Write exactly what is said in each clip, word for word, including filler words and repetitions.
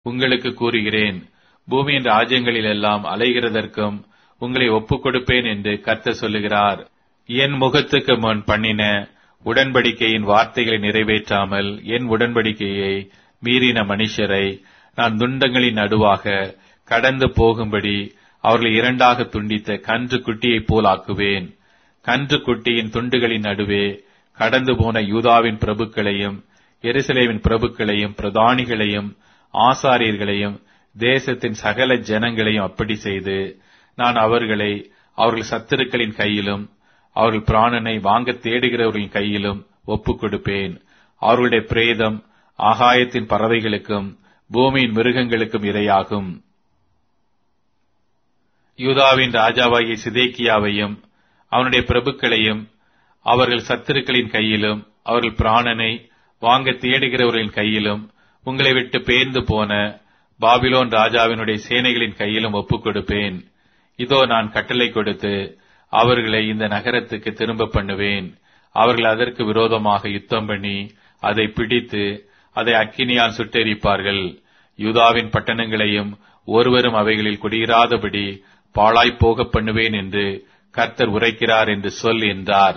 உங்களுக்கு கூறுகிறேன், பூமியின் ராஜ்யங்களிலெல்லாம் அலைகிறதற்கும் உங்களை ஒப்புக் கொடுப்பேன் என்று கர்த்தர் சொல்லுகிறார். என் முகத்துக்கு முன் பண்ணின உடன்படிக்கையின் வார்த்தைகளை நிறைவேற்றாமல் என் உடன்படிக்கையை மீறின மனுஷரை நான் துண்டங்களின் நடுவாக கடந்து போகும்படி அவர்களை இரண்டாக துண்டித்த கன்று குட்டியைப் போல் ஆக்குவேன். கன்று குட்டியின் துண்டுகளின் நடுவே கடந்து போன யூதாவின் பிரபுக்களையும் எருசலேமின் பிரபுக்களையும் பிரதானிகளையும் ஆசாரியர்களையும் தேசத்தின் சகல ஜனங்களையும் அப்படி செய்து நான் அவர்களை அவர்கள் சத்துருக்களின் கையிலும் அவர்கள் பிராணனை வாங்க தேடுகிறவர்களின் கையிலும் ஒப்புக் கொடுப்பேன். அவர்களுடைய பிரேதம் ஆகாயத்தின் பறவைகளுக்கும் பூமியின் மிருகங்களுக்கும் இரையாகும். யூதாவின் ராஜாவாகிய சிதேக்கியாவையும் அவனுடைய பிரபுக்களையும் அவர்கள் சத்துருக்களின் கையிலும் அவர்கள் பிராணனை வாங்க தேடுகிறவர்களின் கையிலும் உங்களை விட்டு பேர்ந்து போன பாபிலோன் ராஜாவினுடைய சேனைகளின் கையிலும் ஒப்புக் கொடுப்பேன். இதோ நான் கட்டளை கொடுத்து அவர்களை இந்த நகரத்துக்கு திரும்ப பண்ணுவேன். அவர்கள் அதற்கு விரோதமாக யுத்தம் பண்ணி அதை பிடித்து அதை அக்கினியால் சுட்டெரிப்பார்கள். யூதாவின் பட்டணங்களையும் ஒருவரும் அவைகளில் குடியிராதபடி பாழாய்ப் போக பண்ணுவேன் என்று கர்த்தர் உரைக்கிறார் என்று சொல் என்றார்.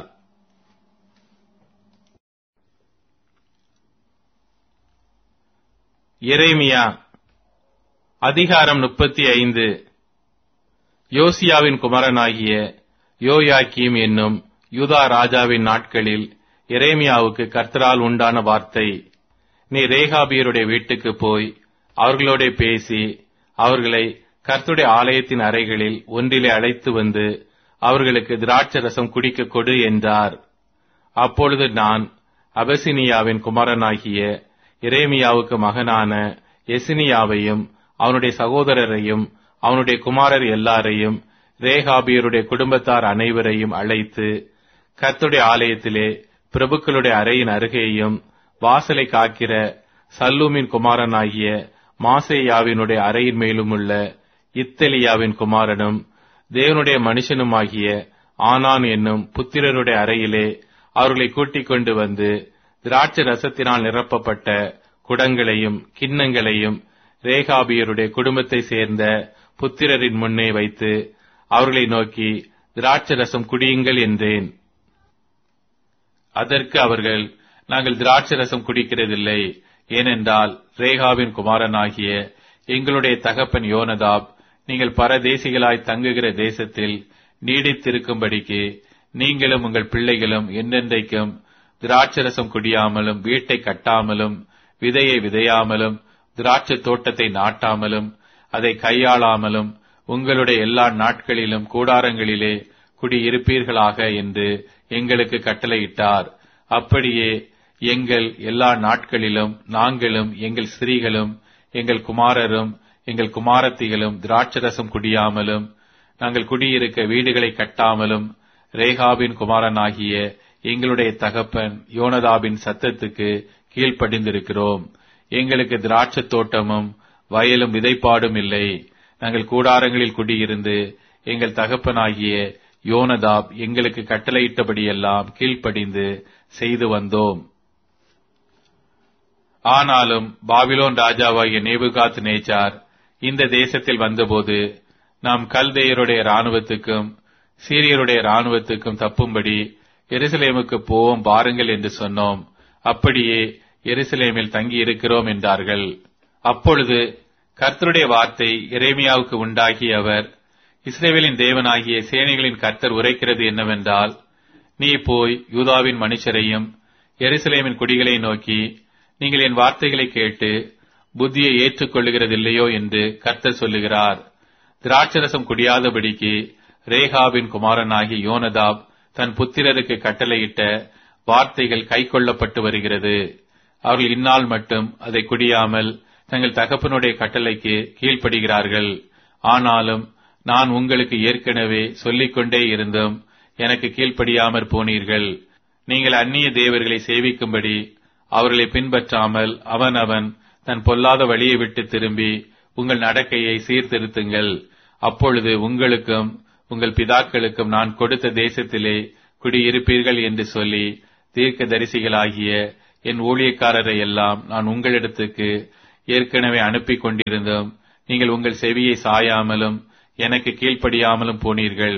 எரேமியா அதிகாரம் முப்பத்தி ஐந்து. யோசியாவின் குமாரனாகிய யோயாக்கீம் என்னும் யூதா ராஜாவின் நாட்களில் எரேமியாவுக்கு கர்த்தரால் உண்டான வார்த்தை. நீ ரேகாபியருடைய வீட்டுக்கு போய் அவர்களோட பேசி அவர்களை கர்த்தருடைய ஆலயத்தின் அறைகளில் ஒன்றிலே அழைத்து வந்து அவர்களுக்கு திராட்சரசம் குடிக்க கொடு என்றார். அப்பொழுது நான் அபசினியாவின் குமாரனாகிய எரேமியாவுக்கு மகனான எசினியாவையும் அவனுடைய சகோதரரையும் அவனுடைய குமாரர் எல்லாரையும் ரேகாபியருடைய குடும்பத்தார் அனைவரையும் அழைத்து கர்த்தருடைய ஆலயத்திலே பிரபுக்களுடைய அறையின் அருகேயும் வாசலை காக்கிற சல்லூமின் குமாரனாகிய மாசேயாவினுடைய அறையின் மேலும் உள்ள இத்தலியாவின் குமாரனும் தேவனுடைய மனுஷனுமாகிய ஆனான் என்னும் புத்திரருடைய அறையிலே அவர்களை கூட்டிக் கொண்டு வந்து திராட்சை ரசத்தினால் நிரப்பப்பட்ட குடங்களையும் கிண்ணங்களையும் ரேகாபியருடைய குடும்பத்தை சேர்ந்த புத்திரரின் முன்னே வைத்து அவர்களை நோக்கி திராட்சை ரசம் குடியுங்கள் என்றேன். அதற்கு அவர்கள், நாங்கள் திராட்சை ரசம் குடிக்கிறதில்லை, ஏனென்றால் ரேகாவின் குமாரனாகிய எங்களுடைய தகப்பன் யோனதாப் நீங்கள் பரதேசிகளாய் தங்குகிற தேசத்தில் நீடித்திருக்கும்படிக்கு நீங்களும் உங்கள் பிள்ளைகளும் என்றென்றைக்கும் திராட்சரசம் குடியாமலும் வீட்டை கட்டாமலும் விதையை விதையாமலும் திராட்சை தோட்டத்தை நாட்டாமலும் அதை கையாளாமலும் உங்களுடைய எல்லா நாட்களிலும் கூடாரங்களிலே குடியிருப்பீர்களாக என்று எங்களுக்கு கட்டளையிட்டார். அப்படியே எங்கள் எல்லா நாட்களிலும் நாங்களும் எங்கள் ஸ்திரீகளும் எங்கள் குமாரரும் எங்கள் குமாரத்திகளும் திராட்சரசம் குடியாமலும் நாங்கள் குடியிருக்க வீடுகளை கட்டாமலும் ரேகாபின் குமாரனாகிய எங்களுடைய தகப்பன் யோனதாபின் சத்தத்துக்கு கீழ்ப்படிந்திருக்கிறோம். எங்களுக்கு திராட்சை தோட்டமும் வயலும் விதைப்பாடும் இல்லை. நாங்கள் கூடாரங்களில் குடியிருந்து எங்கள் தகப்பனாகிய யோனதாப் எங்களுக்கு கட்டளையிட்டபடியெல்லாம் கீழ்ப்படிந்து செய்து வந்தோம். ஆனாலும் பாபிலோன் ராஜாவாகிய நேபுகாத் நேச்சார் இந்த தேசத்தில் வந்தபோது நாம் கல்தேயருடைய இராணுவத்துக்கும் சீரியருடைய இராணுவத்துக்கும் தப்பும்படி எருசலேமுக்கு போவோம் பாருங்கள் என்று சொன்னோம். அப்படியே எருசலேமில் தங்கி இருக்கிறோம் என்றார்கள். அப்பொழுது கர்த்தருடைய வார்த்தை எரேமியாவுக்கு உண்டாகி அவர், இஸ்ரவேலின் தேவனாகிய சேனைகளின் கர்த்தர் உரைக்கிறது என்னவென்றால், நீ போய் யூதாவின் மனுஷரையும் எருசலேமின் குடிகளை நோக்கி, நீங்கள் என் வார்த்தைகளை கேட்டு புத்தியை ஏற்றுக்கொள்ளுகிறதில்லையோ என்று கர்த்தர் சொல்லுகிறார். திராட்சரசம் குடியாதபடிக்கு ரேகாவின் குமாரனாகிய யோனதாப் தன் புத்திரருக்கு கட்டளையிட்ட வார்த்தைகள் கைக்கொள்ளப்பட்டு வருகிறது. அவர்கள் இந்நாள் மட்டும் அதை குடியாமல் தங்கள் தகப்பனுடைய கட்டளைக்கு கீழ்ப்படுகிறார்கள். ஆனாலும் நான் உங்களுக்கு ஏற்கனவே சொல்லிக் கொண்டே இருந்தும் எனக்கு கீழ்ப்படியாமற் போனீர்கள். நீங்கள் அந்நிய தேவர்களை சேவிக்கும்படி அவர்களை பின்பற்றாமல் அவன் அவன் தன் பொல்லாத வழியை விட்டு திரும்பி உங்கள் நடக்கையை சீர்திருத்துங்கள். அப்பொழுது உங்களுக்கும் உங்கள் பிதாக்களுக்கும் நான் கொடுத்த தேசத்திலே குடியிருப்பீர்கள் என்று சொல்லி தீர்க்க தரிசிகளாகிய என் ஊழியக்காரரை எல்லாம் நான் உங்களிடத்துக்கு ஏற்கனவே அனுப்பி கொண்டிருந்தும் நீங்கள் உங்கள் செவியை சாயாமலும் எனக்கு கீழ்ப்படியாமலும் போனீர்கள்.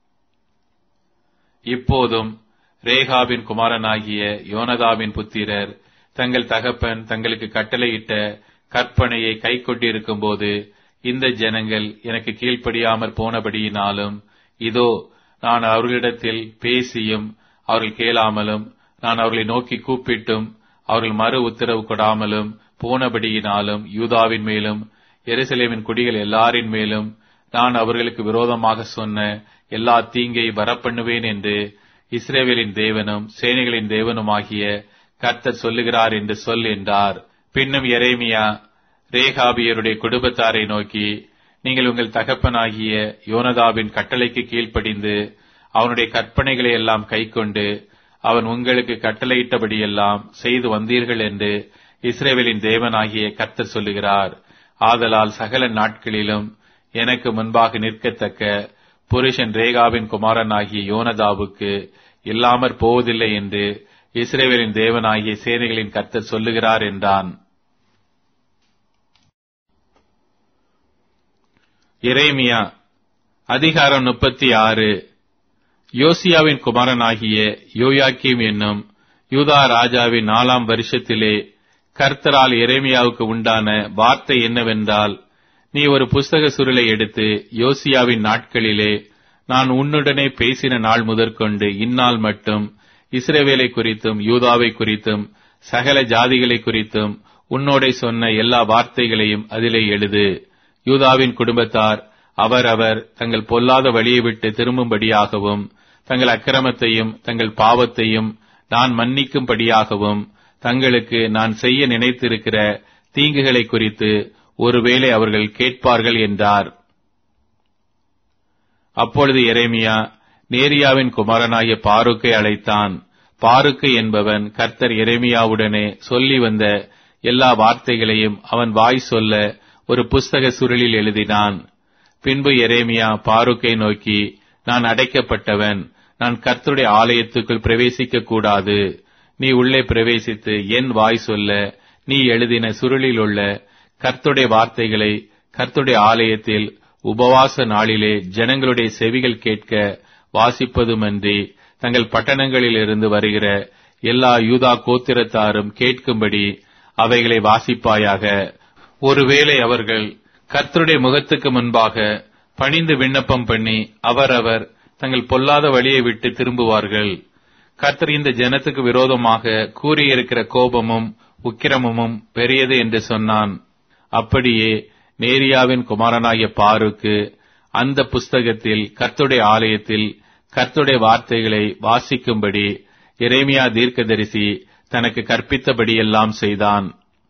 இப்போதும் ரேகாபின் குமாரனாகிய யோனதாபின் புத்திரர் தங்கள் தகப்பன் தங்களுக்கு கட்டளையிட்ட கற்பனையை கை கொண்டிருக்கும் போது இந்த ஜனங்கள் எனக்கு கீழ்ப்படியாமற் போனபடியினாலும், இதோ நான் அவர்களிடத்தில் பேசியும் அவர்கள் கேளாமலும், நான் அவர்களை நோக்கி கூப்பிட்டும் அவர்கள் மறு உத்தரவு கொடாமலும் போனபடியினாலும், யூதாவின் மேலும் எருசலேமின் குடிகள் எல்லாரின் மேலும் நான் அவர்களுக்கு விரோதமாக சொன்ன எல்லா தீங்கை வரப்பண்ணுவேன் என்று இஸ்ரவேலின் தேவனும் சேனைகளின் தேவனுமாகிய கர்த்தர் சொல்லுகிறார் என்று சொல் என்றார். பின்னும் எரேமியா ரேகாபியருடைய குடும்பத்தாரை நோக்கி, நீங்கள் உங்கள் தகப்பனாகிய யோனதாபின் கட்டளைக்கு கீழ்ப்படிந்து அவனுடைய கற்பனைகளை எல்லாம் கைக்கொண்டு அவன் உங்களுக்கு கட்டளையிட்டபடியெல்லாம் செய்து வந்தீர்கள் என்று இஸ்ரவேலின் தேவனாகிய கர்த்தர் சொல்லுகிறார். ஆதலால் சகல நாட்களிலும் எனக்கு முன்பாக நிற்கத்தக்க புருஷன் ரேகாவின் குமாரனாகிய யோனதாவுக்கு இல்லாமற் போவதில்லை என்று இஸ்ரவேலின் தேவனாகிய சேனைகளின் கர்த்தர் சொல்லுகிறார் என்றான். எரேமியா அதிகாரம் முப்பத்தி ஆறு. யோசியாவின் குமாரனாகிய யோயாக்கீம் என்னும் யூதா ராஜாவின் நாலாம் வருஷத்திலே கர்த்தரால் எரேமியாவுக்கு உண்டான வார்த்தை என்னவென்றால், நீ ஒரு புஸ்தக சுருளை எடுத்து யோசியாவின் நாட்களிலே நான் உன்னுடனே பேசின நாள் முதற்கொண்டு இந்நாள் மட்டும் இஸ்ரவேலை குறித்தும் யூதாவை குறித்தும் சகல ஜாதிகளை குறித்தும் உன்னோடே சொன்ன எல்லா வார்த்தைகளையும் அதிலே எழுது. யூதாவின் குடும்பத்தார் அவரவர் தங்கள் பொல்லாத வழியை விட்டு திரும்பும்படியாகவும் தங்கள் அக்கிரமத்தையும் தங்கள் பாவத்தையும் நான் மன்னிக்கும்படியாகவும் தங்களுக்கு நான் செய்ய நினைத்திருக்கிற தீங்குகளை குறித்து ஒருவேளை அவர்கள் கேட்பார்கள் என்றார். அப்பொழுது எரேமியா நேரியாவின் குமாரனாகிய பாருக்கை அழைத்தான். பாருக்கு என்பவன் கர்த்தர் எரேமியாவுடனே சொல்லி வந்த எல்லா வார்த்தைகளையும் அவன் வாய் சொல்ல ஒரு புஸ்தக சுருளில் எழுதினான். பின்பு எரேமியா பாருக்கை நோக்கி, நான் அடைக்கப்பட்டவன், நான் கர்த்தருடைய ஆலயத்துக்குள் பிரவேசிக்க கூடாது. நீ உள்ளே பிரவேசித்து என் வாய் சொல்ல நீ எழுதின சுருளில் உள்ள கர்த்தருடைய வார்த்தைகளை கர்த்தருடைய ஆலயத்தில் உபவாச நாளிலே ஜனங்களுடைய செவிகள் கேட்க வாசிப்பதுமன்றி தங்கள் பட்டணங்களிலிருந்து வருகிற எல்லா யூதா கோத்திரத்தாரும் கேட்கும்படி அவைகளை வாசிப்பாயாக. ஒருவேளை அவர்கள் கர்த்தருடைய முகத்துக்கு முன்பாக பணிந்து விண்ணப்பம் பண்ணி அவரவர் தங்கள் பொல்லாத வழியை விட்டு திரும்புவார்கள். கர்த்தர் இந்த ஜனத்துக்கு விரோதமாக கூறியிருக்கிற கோபமும் உக்கிரமும் பெரியது என்று சொன்னான். அப்படியே நேரியாவின் குமாரனாகிய பாருக்கு அந்த புஸ்தகத்தில் கர்த்தருடைய ஆலயத்தில் கர்த்தருடைய வார்த்தைகளை வாசிக்கும்படி எரேமியா தீர்க்கதரிசி தனக்கு கற்பித்தபடியெல்லாம் செய்தான்.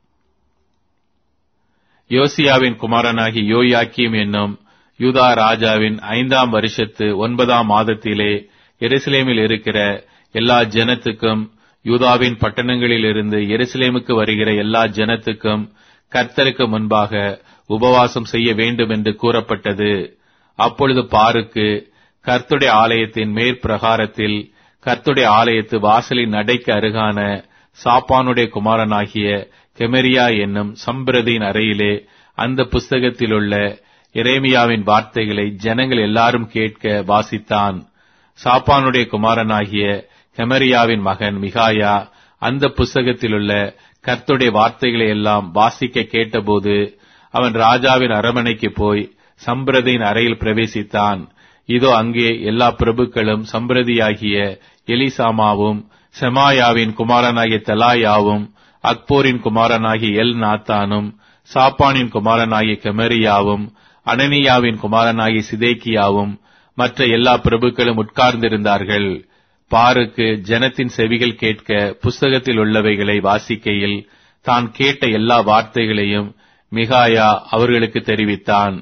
யோசியாவின் குமாரனாகி யோயாக்கீம் என்னும் யூதா ராஜாவின் ஐந்தாம் வருஷத்து ஒன்பதாம் மாதத்திலே எருசலேமில் இருக்கிற எல்லா ஜனத்துக்கும் யூதாவின் பட்டணங்களிலிருந்து எருசலேமுக்கு வருகிற எல்லா ஜனத்துக்கும் கர்த்தருக்கு முன்பாக உபவாசம் செய்ய வேண்டும் என்று கூறப்பட்டது. அப்பொழுது பாருக்கு கர்த்தருடைய ஆலயத்தின் மேற்பிரகாரத்தில் கர்த்தருடைய ஆலயத்து வாசலின் நடைக்கு அருகான சாப்பானுடைய குமாரனாகிய கெமரியா என்னும் சம்பிரதியின் அறையிலே அந்த புஸ்தகத்திலுள்ள எரேமியாவின் வார்த்தைகளை ஜனங்கள் எல்லாரும் கேட்க வாசித்தான். சாப்பானுடைய குமாரனாகிய கெமரியாவின் மகன் மிகாயா அந்த புஸ்தகத்திலுள்ள கர்த்தருடைய வார்த்தைகளை எல்லாம் வாசிக்க கேட்டபோது அவன் ராஜாவின் அரமனைக்கு போய் சம்பிரதியின் அறையில் பிரவேசித்தான். இதோ அங்கே எல்லா பிரபுக்களும் சம்பிரதியாகிய எலிசாமாவும் செமாயாவின் குமாரனாகிய தெலாயாவும் அக்போரின் குமாரனாகிய எல் நாத்தானும் சாப்பானின் குமாரனாகிய கெமரியாவும் அனனியாவின் குமாரனாகிய சிதேக்கியாவும் மற்ற எல்லா பிரபுக்களும் உட்கார்ந்திருந்தார்கள். பாருக்கு ஜனத்தின் செவிகள் கேட்க புஸ்தகத்தில் உள்ளவைகளை வாசிக்கையில் தான் கேட்ட எல்லா வார்த்தைகளையும் மிகாயா அவர்களுக்கு தெரிவித்தான்.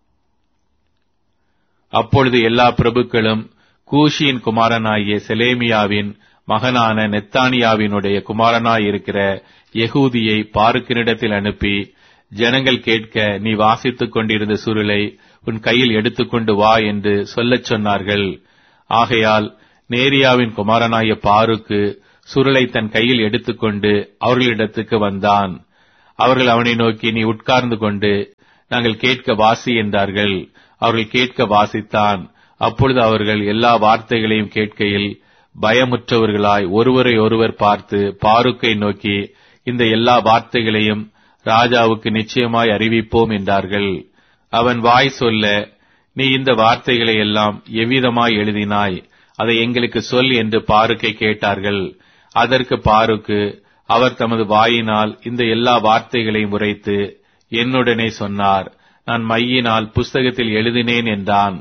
அப்பொழுது எல்லா பிரபுக்களும் கூஷியின் குமாரனாகிய செலேமியாவின் மகனான நெத்தானியாவினுடைய குமாரனாயிருக்கிற யெகூதியை பாருக்கினிடத்தில் அனுப்பி, ஜனங்கள் கேட்க நீ வாசித்துக் கொண்டிருந்த சுருளை உன் கையில் எடுத்துக்கொண்டு வா என்று சொல்லச் சொன்னார்கள். ஆகையால் நேரியாவின் குமாரனாகிய பாருக்கு சுருளை தன் கையில் எடுத்துக்கொண்டு அவர்களிடத்துக்கு வந்தான். அவர்கள் அவனை நோக்கி, நீ உட்கார்ந்து கொண்டு நாங்கள் கேட்க வாசி என்றார்கள். அவர்கள் கேட்க வாசித்தான். அப்பொழுது அவர்கள் எல்லா வார்த்தைகளையும் கேட்கையில் பயமுற்றவர்களாய் ஒருவரை ஒருவர் பார்த்து பாருக்கை நோக்கி, இந்த எல்லா வார்த்தைகளையும் ராஜாவுக்கு நிச்சயமாய் அறிவிப்போம் என்றார்கள். அவன் வாய் சொல்ல, நீ இந்த வார்த்தைகளை எல்லாம் எவ்விதமாய் எழுதினாய், அதை எங்களுக்கு சொல் என்று பாருக்கை கேட்டார்கள். அதற்கு பாருக்கு, அவர் தமது வாயினால் இந்த எல்லா வார்த்தைகளையும் உரைத்து என்னுடனே சொன்னார். நான் மையினால் புஸ்தகத்தில் எழுதினேன் என்றான்.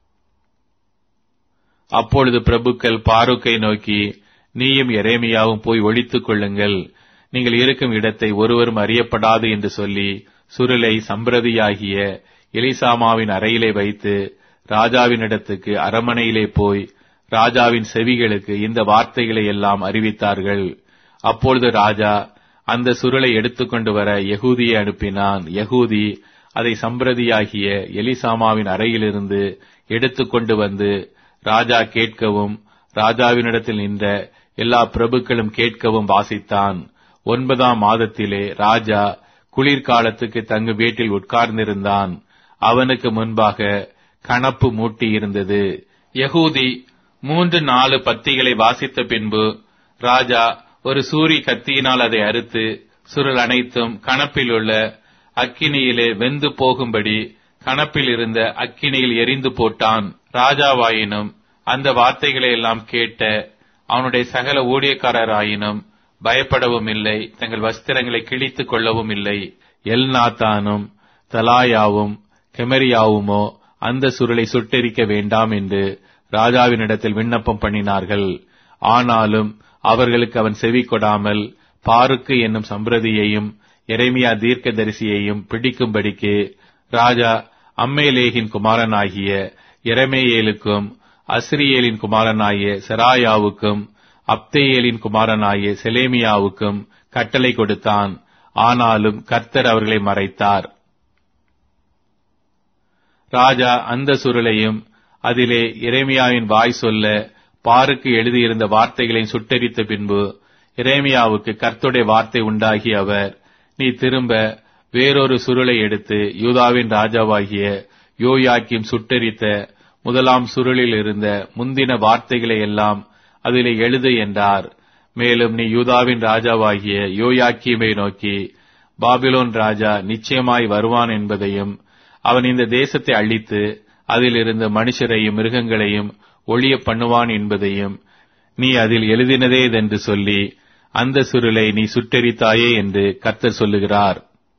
அப்பொழுது பிரபுக்கள் பாருக்கை நோக்கி, நீயும் எரேமியாவும் போய் ஒளித்துக் கொள்ளுங்கள், நீங்கள் இருக்கும் இடத்தை ஒருவரும் அறியப்படாது என்று சொல்லி சுருளை சம்பிரதியாகிய எலிசாமாவின் அறையிலே வைத்து ராஜாவினிடத்துக்கு அரமனையிலே போய் ராஜாவின் செவிகளுக்கு இந்த வார்த்தைகளை எல்லாம் அறிவித்தார்கள். அப்பொழுது ராஜா அந்த சுருளை எடுத்துக்கொண்டு வர யெகூதியை அனுப்பினான். யெகூதி அதை சம்பிரதியாகிய எலிசாமாவின் அறையிலிருந்து எடுத்துக்கொண்டு வந்து ராஜா கேட்கவும் ராஜாவினிடத்தில் நின்ற எல்லா பிரபுக்களும் கேட்கவும் வாசித்தான். ஒன்பதாம் மாதத்திலே ராஜா குளிர்காலத்துக்கு தங்கு வீட்டில் உட்கார்ந்திருந்தான். அவனுக்கு முன்பாக கணப்பு மூட்டி இருந்தது. யெகூதி மூன்று நாலு பத்திகளை வாசித்த பின்பு ராஜா ஒரு சூரி கத்தியினால் அதை அறுத்து சுருள் அனைத்தும் கணப்பில் உள்ள அக்கினியிலே வெந்து போகும்படி கணப்பில் இருந்த அக்கினியில் எரிந்து போட்டான். ராஜாவாயினும் அந்த வார்த்தைகளை எல்லாம் கேட்ட அவனுடைய சகல ஊழியக்காரராயினும் பயப்படவும் இல்லை, தங்கள் வஸ்திரங்களை கிழித்துக் கொள்ளவும் இல்லை. எல்நாத்தானும் தலாயாவும் கெமரியாவுமோ அந்த சுருளை சுட்டெரிக்க வேண்டாம் என்று ராஜாவினிடத்தில் விண்ணப்பம் பண்ணினார்கள். ஆனாலும் அவர்களுக்கு அவன் செவி கொடாமல் பாருக்கு என்னும் சம்பிரதியையும் எரேமியா தீர்க்கதரிசியையும் பிடிக்கும்படிக்கு ராஜா அம்மேலேகின் குமாரனாகிய எரமேயேலுக்கும் அஸ்ரியேலின் குமாரனாகிய செராயாவுக்கும் அப்தேயேலின் குமாரனாகிய செலேமியாவுக்கும் கட்டளை கொடுத்தான். ஆனாலும் கர்த்தர் அவர்களை மறைத்தார். ராஜா அந்த சுருளையும் அதிலே எரேமியாவின் வாய் சொல்ல பாருக்கு எழுதியிருந்த வார்த்தைகளையும் சுட்டெரித்த பின்பு எரேமியாவுக்கு கர்த்தருடைய வார்த்தை உண்டாகி அவர், நீ திரும்ப வேறொரு சுருளை எடுத்து யூதாவின் ராஜாவாகிய யோயாக்கீம் சுட்டெரித்த முதலாம் சுருளில் இருந்த முந்தின வார்த்தைகளை எல்லாம் அதிலே எழுது என்றார். மேலும் நீ யூதாவின் ராஜாவாகிய யோயாக்கீமை நோக்கி, பாபிலோன் ராஜா நிச்சயமாய் வருவான் என்பதையும் அவன் இந்த தேசத்தை அழித்து அதில் இருந்த மனுஷரையும் மிருகங்களையும் ஒழிய பண்ணுவான் என்பதையும் நீ அதில் எழுதினதேதென்று சொல்லி அந்த சுருளை நீ சுட்டெரித்தாயே என்று கர்த்தர் சொல்லுகிறார்.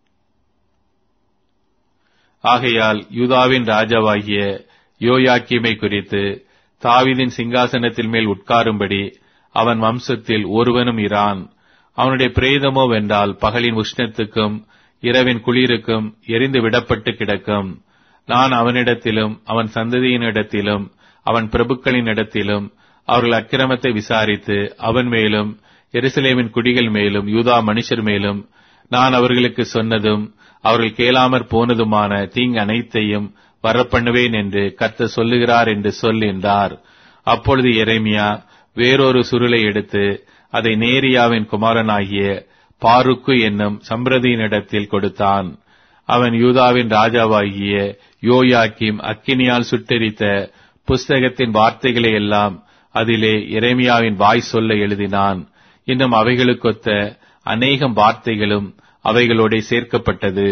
ஆகையால் யூதாவின் ராஜாவாகிய யோயாக்கீமை குறித்து தாவீதின் சிங்காசனத்தில் மேல் உட்காரும்படி அவன் வம்சத்தில் ஒருவனும் இரான். அவனுடைய பிரேதமோ வென்றால் பகலின் உஷ்ணத்துக்கும் இரவின் குளிருக்கும் எரிந்து விடப்பட்டு கிடக்கும். நான் அவனிடத்திலும் அவன் சந்ததியினிடத்திலும் அவன் பிரபுக்களின் இடத்திலும் அவர்கள் அக்கிரமத்தை விசாரித்து அவன் மேலும் எருசலேமின் குடிகள் மேலும் யூதா மனுஷர் மேலும் நான் அவர்களுக்கு சொன்னதும் அவர்கள் கேளாமற் போனதுமான தீங்கு அனைத்தையும் வரப்பண்ணுவேன் என்று கர்த்தர் சொல்லுகிறார் என்று சொல் என்றார். அப்பொழுது எரேமியா வேறொரு சுருளை எடுத்து அதை நேரியாவின் குமாரனாகிய பாருக்கு என்னும் சம்பிரதியினிடத்தில் கொடுத்தான். அவன் யூதாவின் ராஜாவாகிய யோயாக்கீம் அக்கினியால் சுட்டெரித்த புஸ்தகத்தின் வார்த்தைகளை எல்லாம் அதிலே எரேமியாவின் வாய் சொல்ல எழுதினான். இன்னும் அவைகளுக்கொத்த அநேகம் வார்த்தைகளும் அவைகளோட சேர்க்கப்பட்டது.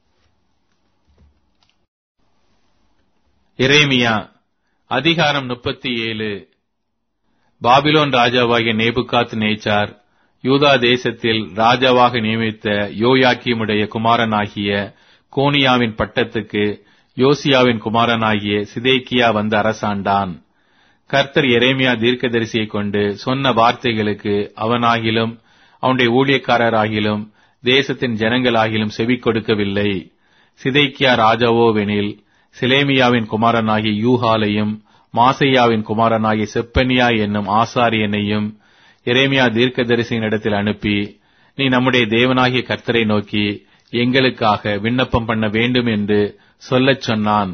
எரேமியா அதிகாரம் முப்பத்தி ஏழு. பாபிலோன் ராஜாவாகிய நேபுகாத் நேச்சார் யூதா தேசத்தில் ராஜாவாக நியமித்த யோயாக்கீமுடைய குமாரனாகிய கோனியாவின் பட்டத்துக்கு யோசியாவின் குமாரனாகிய சிதேக்கியா வந்து அரசாண்டான். கர்த்தர் எரேமியா தீர்க்கதரிசியை கொண்டு சொன்ன வார்த்தைகளுக்கு அவனாகிலும் அவனுடைய ஊழியக்காரராகிலும் தேசத்தின் ஜனங்களாகிலும் செவி கொடுக்கவில்லை. சிதேக்கியா ராஜாவோவெனில் சிலேமியாவின் குமாரனாகிய யூகாலையும் மாசையாவின் குமாரனாகிய செப்பனியா என்னும் ஆசாரியனையும் எரேமியா தீர்க்கதரிசியின் இடத்தில் அனுப்பி, நீ நம்முடைய தேவனாகிய கர்த்தரை நோக்கி எங்களுக்காக விண்ணப்பம் பண்ண வேண்டும் என்று சொல்லச் சொன்னான்.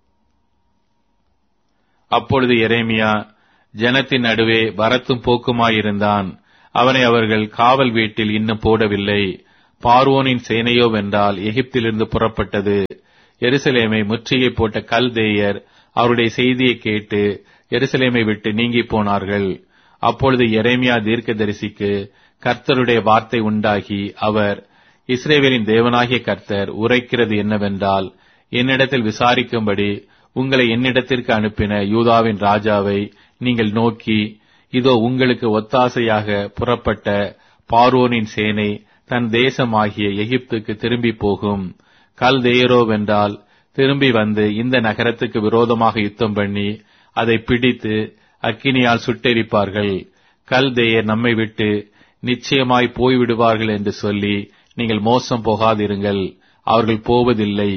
அப்பொழுது எரேமியா ஜனத்தின் நடுவே வரத்தும் போக்குமாயிருந்தான். அவனை அவர்கள் காவல் வீட்டில் இன்னும் போடவில்லை. பார்வோனின் சேனையோவென்றால் எகிப்திலிருந்து புறப்பட்டது. எருசலேமை முற்றுகை போட்ட கல்தேயர் அவருடைய செய்தியை கேட்டு எருசலேமை விட்டு நீங்கி போனார்கள். அப்பொழுது எரேமியா தீர்க்கதரிசிக்கு கர்த்தருடைய வார்த்தை உண்டாகி, அவர், இஸ்ரவேலின் தேவனாகிய கர்த்தர் உரைக்கிறது என்னவென்றால், என்னிடத்தில் விசாரிக்கும்படி உங்களை என்னிடத்திற்கு அனுப்பின யூதாவின் ராஜாவை நீங்கள் நோக்கி, இதோ உங்களுக்கு ஒத்தாசையாக புறப்பட்ட பார்வோனின் சேனை தன் தேசமாகிய எகிப்துக்கு திரும்பி போகும். கல்தேயரோவென்றால் திரும்பி வந்து இந்த நகரத்துக்கு விரோதமாக யுத்தம் பண்ணி அதை பிடித்து அக்கினியால் சுட்டெரிப்பார்கள். கல்தேயர் நம்மை விட்டு நிச்சயமாய் போய்விடுவார்கள் என்று சொல்லி நீங்கள் மோசம் போகாதிருங்கள். அவர்கள் போவதில்லை.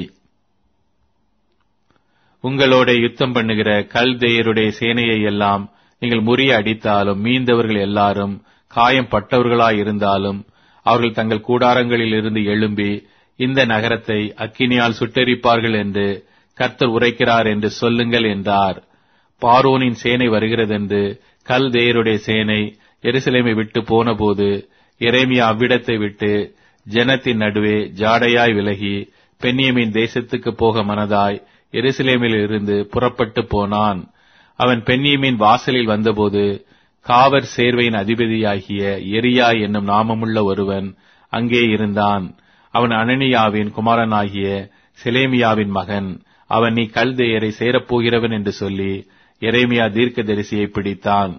உங்களோட யுத்தம் பண்ணுகிற கல்தேயருடைய சேனையை எல்லாம் நீங்கள் முறிய அடித்தாலும் மீந்தவர்கள் எல்லாரும் காயம் பட்டவர்களாயிருந்தாலும் அவர்கள் தங்கள் கூடாரங்களில் இருந்து எழும்பி இந்த நகரத்தை அக்கினியால் சுட்டெரிப்பார்கள் என்று கர்த்தர் உரைக்கிறார் என்று சொல்லுங்கள் என்றார். பார்வோனின் சேனை வருகிறதென்று கல்தேயருடைய சேனை எருசலேமை விட்டு போனபோது எரேமியா அவ்விடத்தை விட்டு ஜனத்தின் நடுவே ஜாடையாய் விலகி பென்யமீன் தேசத்துக்கு போக மனதாய் எருசலேமில் இருந்து புறப்பட்டு போனான். அவன் பென்யமீன் வாசலில் வந்தபோது காவற் சேர்வையின் அதிபதியாகிய எரியா என்னும் நாமமுள்ள ஒருவன் அங்கே இருந்தான். அவன் அனனியாவின் குமாரனாகிய செலேமியாவின் மகன். அவன், நீ கல்தேயரை சேரப்போகிறவன் என்று சொல்லி எரேமியா தீர்க்கதரிசியை பிடித்தான்.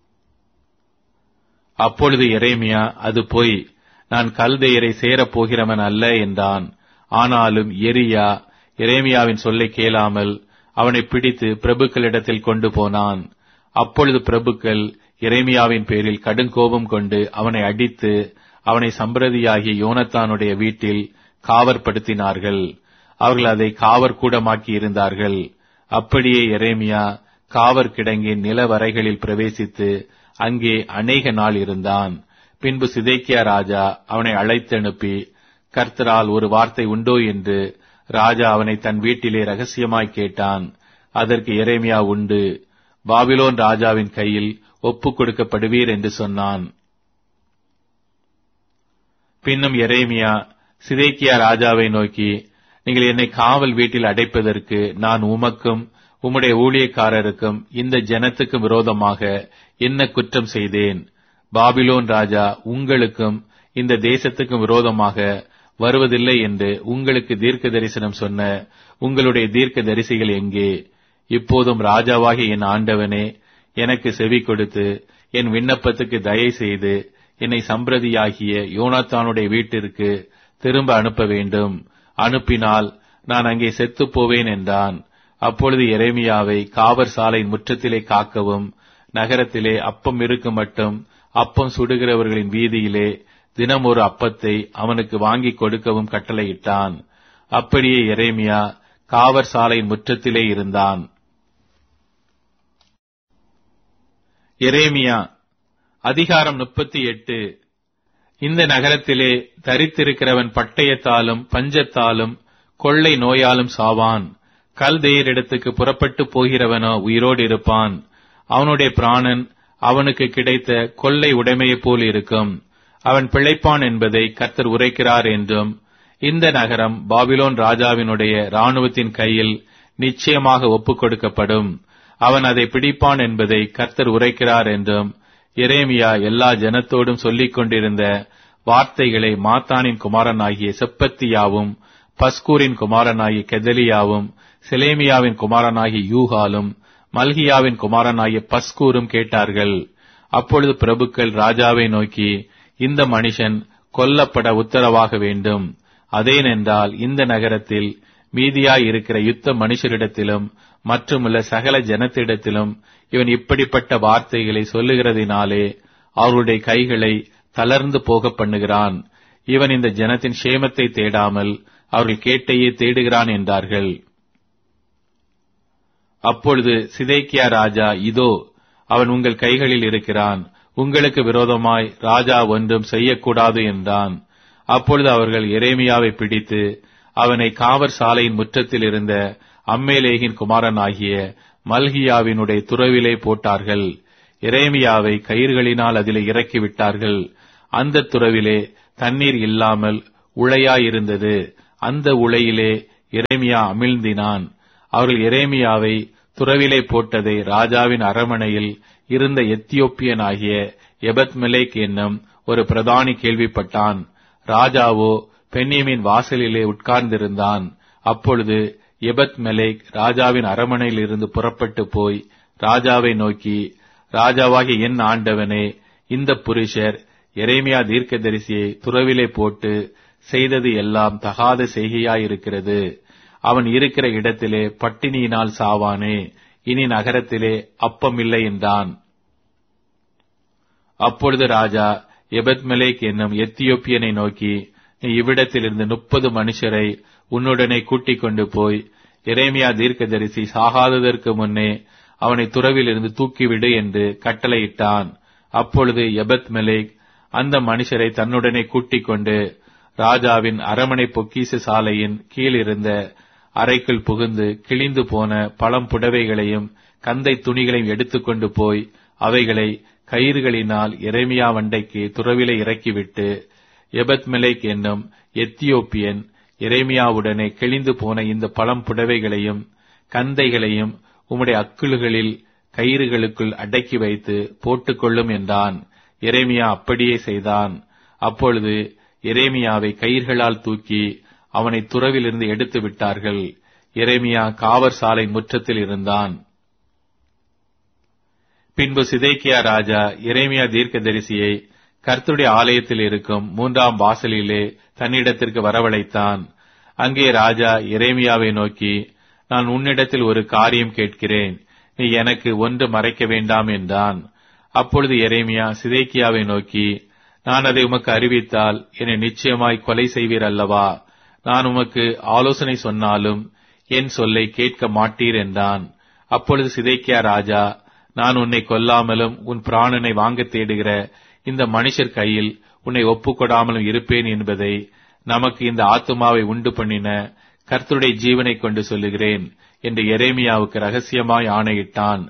அப்பொழுது எரேமியா, அது பொய், நான் கல்தேயரை சேரப்போகிறவன் அல்ல என்றான். ஆனாலும் எரியா எரேமியாவின் சொல்லை கேளாமல் அவனை பிடித்து பிரபுக்களிடத்தில் கொண்டு போனான். அப்பொழுது பிரபுக்கள் எரேமியாவின் பேரில் கடுங்கோபம் கொண்டு அவனை அடித்து அவனை சம்பிரதியாகிய யோனத்தானுடைய வீட்டில் காவற்படுத்தினார்கள். அவர்கள் அதை காவற்கூடமாக்கி இருந்தார்கள். அப்படியே எரேமியா காவற் கிடங்கின் நிலவரைகளில் பிரவேசித்து அங்கே அநேக நாள் இருந்தான். பின்பு சிதேக்கியா ராஜா அவனை அழைத்தனுப்பி, கர்த்தரால் ஒரு வார்த்தை உண்டோ என்று ராஜா அவனை தன் வீட்டிலே ரகசியமாய் கேட்டான். அதற்கு எரேமியா, உண்டு, பாபிலோன் ராஜாவின் கையில் ஒப்புக் கொடுக்கப்படுவீர் என்று சொன்னான். பின்னும் எரேமியா சிதேக்கியா ராஜாவை நோக்கி, நீங்கள் என்னை காவல் வீட்டில் அடைப்பதற்கு நான் உமக்கும் உம்முடைய ஊழியக்காரருக்கும் இந்த ஜனத்துக்கு விரோதமாக என்ன குற்றம் செய்தேன்? பாபிலோன் ராஜா உங்களுக்கும் இந்த தேசத்துக்கும் விரோதமாக வருவதில்லை என்று உங்களுக்கு தீர்க்க தரிசனம் சொன்ன உங்களுடைய தீர்க்க தரிசிகள் எங்கே? இப்போதும் ராஜாவாகிய என் ஆண்டவனே, எனக்கு செவி கொடுத்து என் விண்ணப்பத்துக்கு தயை செய்து என்னை சம்பிரதியாகிய யோனாத்தானுடைய வீட்டிற்கு திரும்ப அனுப்ப வேண்டும். அனுப்பினால் நான் அங்கே செத்துப் போவேன் என்றான். அப்பொழுது எரேமியாவை காவற் சாலையின் முற்றத்திலே காக்கவும், நகரத்திலே அப்பம் இருக்கும் மட்டும் அப்பம் சுடுகிறவர்களின் வீதியிலே தினம் ஒரு அப்பத்தை அவனுக்கு வாங்கிக் கொடுக்கவும் கட்டளையிட்டான். அப்படியே எரேமியா காவற் சாலையின் முற்றத்திலே இருந்தான். எரேமியா அதிகாரம் முப்பத்தி எட்டு. இந்த நகரத்திலே தரித்திருக்கிறவன் பட்டயத்தாலும் பஞ்சத்தாலும் கொள்ளை நோயாலும் சாவான். கல்தேயரிடத்துக்கு புறப்பட்டு போகிறவனோ உயிரோடு இருப்பான். அவனுடைய பிராணன் அவனுக்கு கிடைத்த கொள்ளை உடைமையைப் போல் இருக்கும். அவன் பிழைப்பான் என்பதை கர்த்தர் உரைக்கிறார் என்றும், இந்த நகரம் பாபிலோன் ராஜாவினுடைய இராணுவத்தின் கையில் நிச்சயமாக ஒப்புக் கொடுக்கப்படும். அவன் அதை பிடிப்பான் என்பதை கர்த்தர் உரைக்கிறார் என்றும் எரேமியா எல்லா ஜனத்தோடும் சொல்லிக் கொண்டிருந்த வார்த்தைகளை மாத்தானின் குமாரனாகிய செப்பத்தியாவும் பஸ்கூரின் குமாரனாகிய கெதலியாவும் செலேமியாவின் குமாரனாகிய யூகாலும் மல்கியாவின் குமாரனாகிய பஸ்கூரும் கேட்டார்கள். அப்பொழுது பிரபுக்கள் ராஜாவை நோக்கி, இந்த மனுஷன் கொல்லப்பட உத்தரவாக வேண்டும். அதேனென்றால் இந்த நகரத்தில் மீதியாய் இருக்கிற யுத்த மனுஷரிடத்திலும் மற்றுமுள்ள சகல ஜனத்திடத்திலும் இவன் இப்படிப்பட்ட வார்த்தைகளை சொல்லுகிறதினாலே அவர்களுடைய கைகளை தளர்ந்து போக பண்ணுகிறான். இவன் இந்த ஜனத்தின் சேமத்தை தேடாமல் அவர்கள் கேட்டையே தேடுகிறான் என்றார்கள். அப்பொழுது சிதேக்கியா ராஜா, இதோ அவன் உங்கள் கைகளில் இருக்கிறான், உங்களுக்கு விரோதமாய் ராஜா ஒன்றும் செய்யக்கூடாது என்றான். அப்பொழுது அவர்கள் எரேமியாவை பிடித்து அவனை காவற் சாலையின் முற்றத்தில் இருந்த அம்மேலேகின் குமாரனாகிய மல்கியாவினுடைய துறவிலே போட்டார்கள். எரேமியாவை கயிறுகளினால் அதிலே இறக்கிவிட்டார்கள். அந்த துறவிலே தண்ணீர் இல்லாமல் உளையாயிருந்தது. அந்த உளையிலே எரேமியா அமிழ்ந்தினான். அவர்கள் எரேமியாவை துறவிலே போட்டதை ராஜாவின் அரமனையில் இருந்த எத்தியோப்பியனாகிய எபத்மெலேக் என்னும் ஒரு பிரதானி கேள்விப்பட்டான். ராஜாவோ பென்யமீன் வாசலிலே உட்கார்ந்திருந்தான். அப்பொழுது எபத்மெலேக் ராஜாவின் அரமனையில் இருந்து புறப்பட்டு போய் ராஜாவை நோக்கி, ராஜாவாகிய என் ஆண்டவனே, இந்த புருஷர் எரேமியா தீர்க்கதரிசியை துறவிலே போட்டு செய்தது எல்லாம் தகாத செய்கையாயிருக்கிறது. அவன் இருக்கிற இடத்திலே பட்டினியினால் சாவானே, இனி நகரத்திலே அப்பமில்லை என்றான். அப்பொழுது ராஜா எபத்மெலேக் என்னும் எத்தியோப்பியனை நோக்கி, நீ இவ்விடத்திலிருந்து முப்பது மனுஷரை உன்னுடனே கூட்டிக் கொண்டு போய் எரேமியா தீர்க்கதரிசி சாகாததற்கு முன்னே அவனை துறவிலிருந்து தூக்கிவிடு என்று கட்டளையிட்டான். அப்பொழுது எபத்மெலேக் அந்த மனுஷரை தன்னுடனே கூட்டிக் கொண்டு ராஜாவின் அரமனை பொக்கிஷ சாலையின் கீழ் இருந்த அறைக்குள் புகுந்து கிழிந்து போன பழம் புடவைகளையும் கந்தை துணிகளையும் எடுத்துக்கொண்டு போய் அவைகளை கயிறுகளினால் எரேமியா வண்டைக்கு துறவிலே இறக்கிவிட்டு, எபத்மெலேக் என்னும் எத்தியோப்பியன் எரேமியாவுடனே கிழிந்து போன இந்த பழம் புடவைகளையும் கந்தைகளையும் உம்முடைய அக்குள்களில் கயிறுகளுக்குள் அடக்கி வைத்து போட்டுக்கொள்ளும் என்றான். எரேமியா அப்படியே செய்தான். அப்பொழுது எரேமியாவை கயிர்களால் தூக்கி அவனை துறவிலிருந்து எடுத்து விட்டார்கள். எரேமியா காவற் சாலை முற்றத்தில் இருந்தான். பின்பு சிதேக்கியா ராஜா எரேமியா தீர்க்கதரிசியை கர்த்தருடைய ஆலயத்தில் இருக்கும் மூன்றாம் வாசலிலே தன்னிடத்திற்கு வரவழைத்தான். அங்கே ராஜா எரேமியாவை நோக்கி, நான் உன்னிடத்தில் ஒரு காரியம் கேட்கிறேன், நீ எனக்கு ஒன்று மறைக்க வேண்டாம் என்றான். அப்பொழுது எரேமியா சிதேக்கியாவை நோக்கி, நான் அதை உமக்கு அறிவித்தால் என்னை நிச்சயமாய் கொலை செய்வீர் அல்லவா? நான் உமக்கு ஆலோசனை சொன்னாலும் என் சொல்லை கேட்க மாட்டீர் என்றான். அப்பொழுது சிதேக்கியா ராஜா, நான் உன்னை கொல்லாமலும் உன் பிராணனை வாங்க தேடுகிற இந்த மனுஷர் கையில் உன்னை ஒப்புக்கொடாமலும் இருப்பேன் என்பதை நமக்கு இந்த ஆத்துமாவை உண்டு பண்ணின கர்த்தருடைய ஜீவனை கொண்டு சொல்லுகிறேன் என்று எரேமியாவுக்கு ரகசியமாய் ஆணையிட்டான்.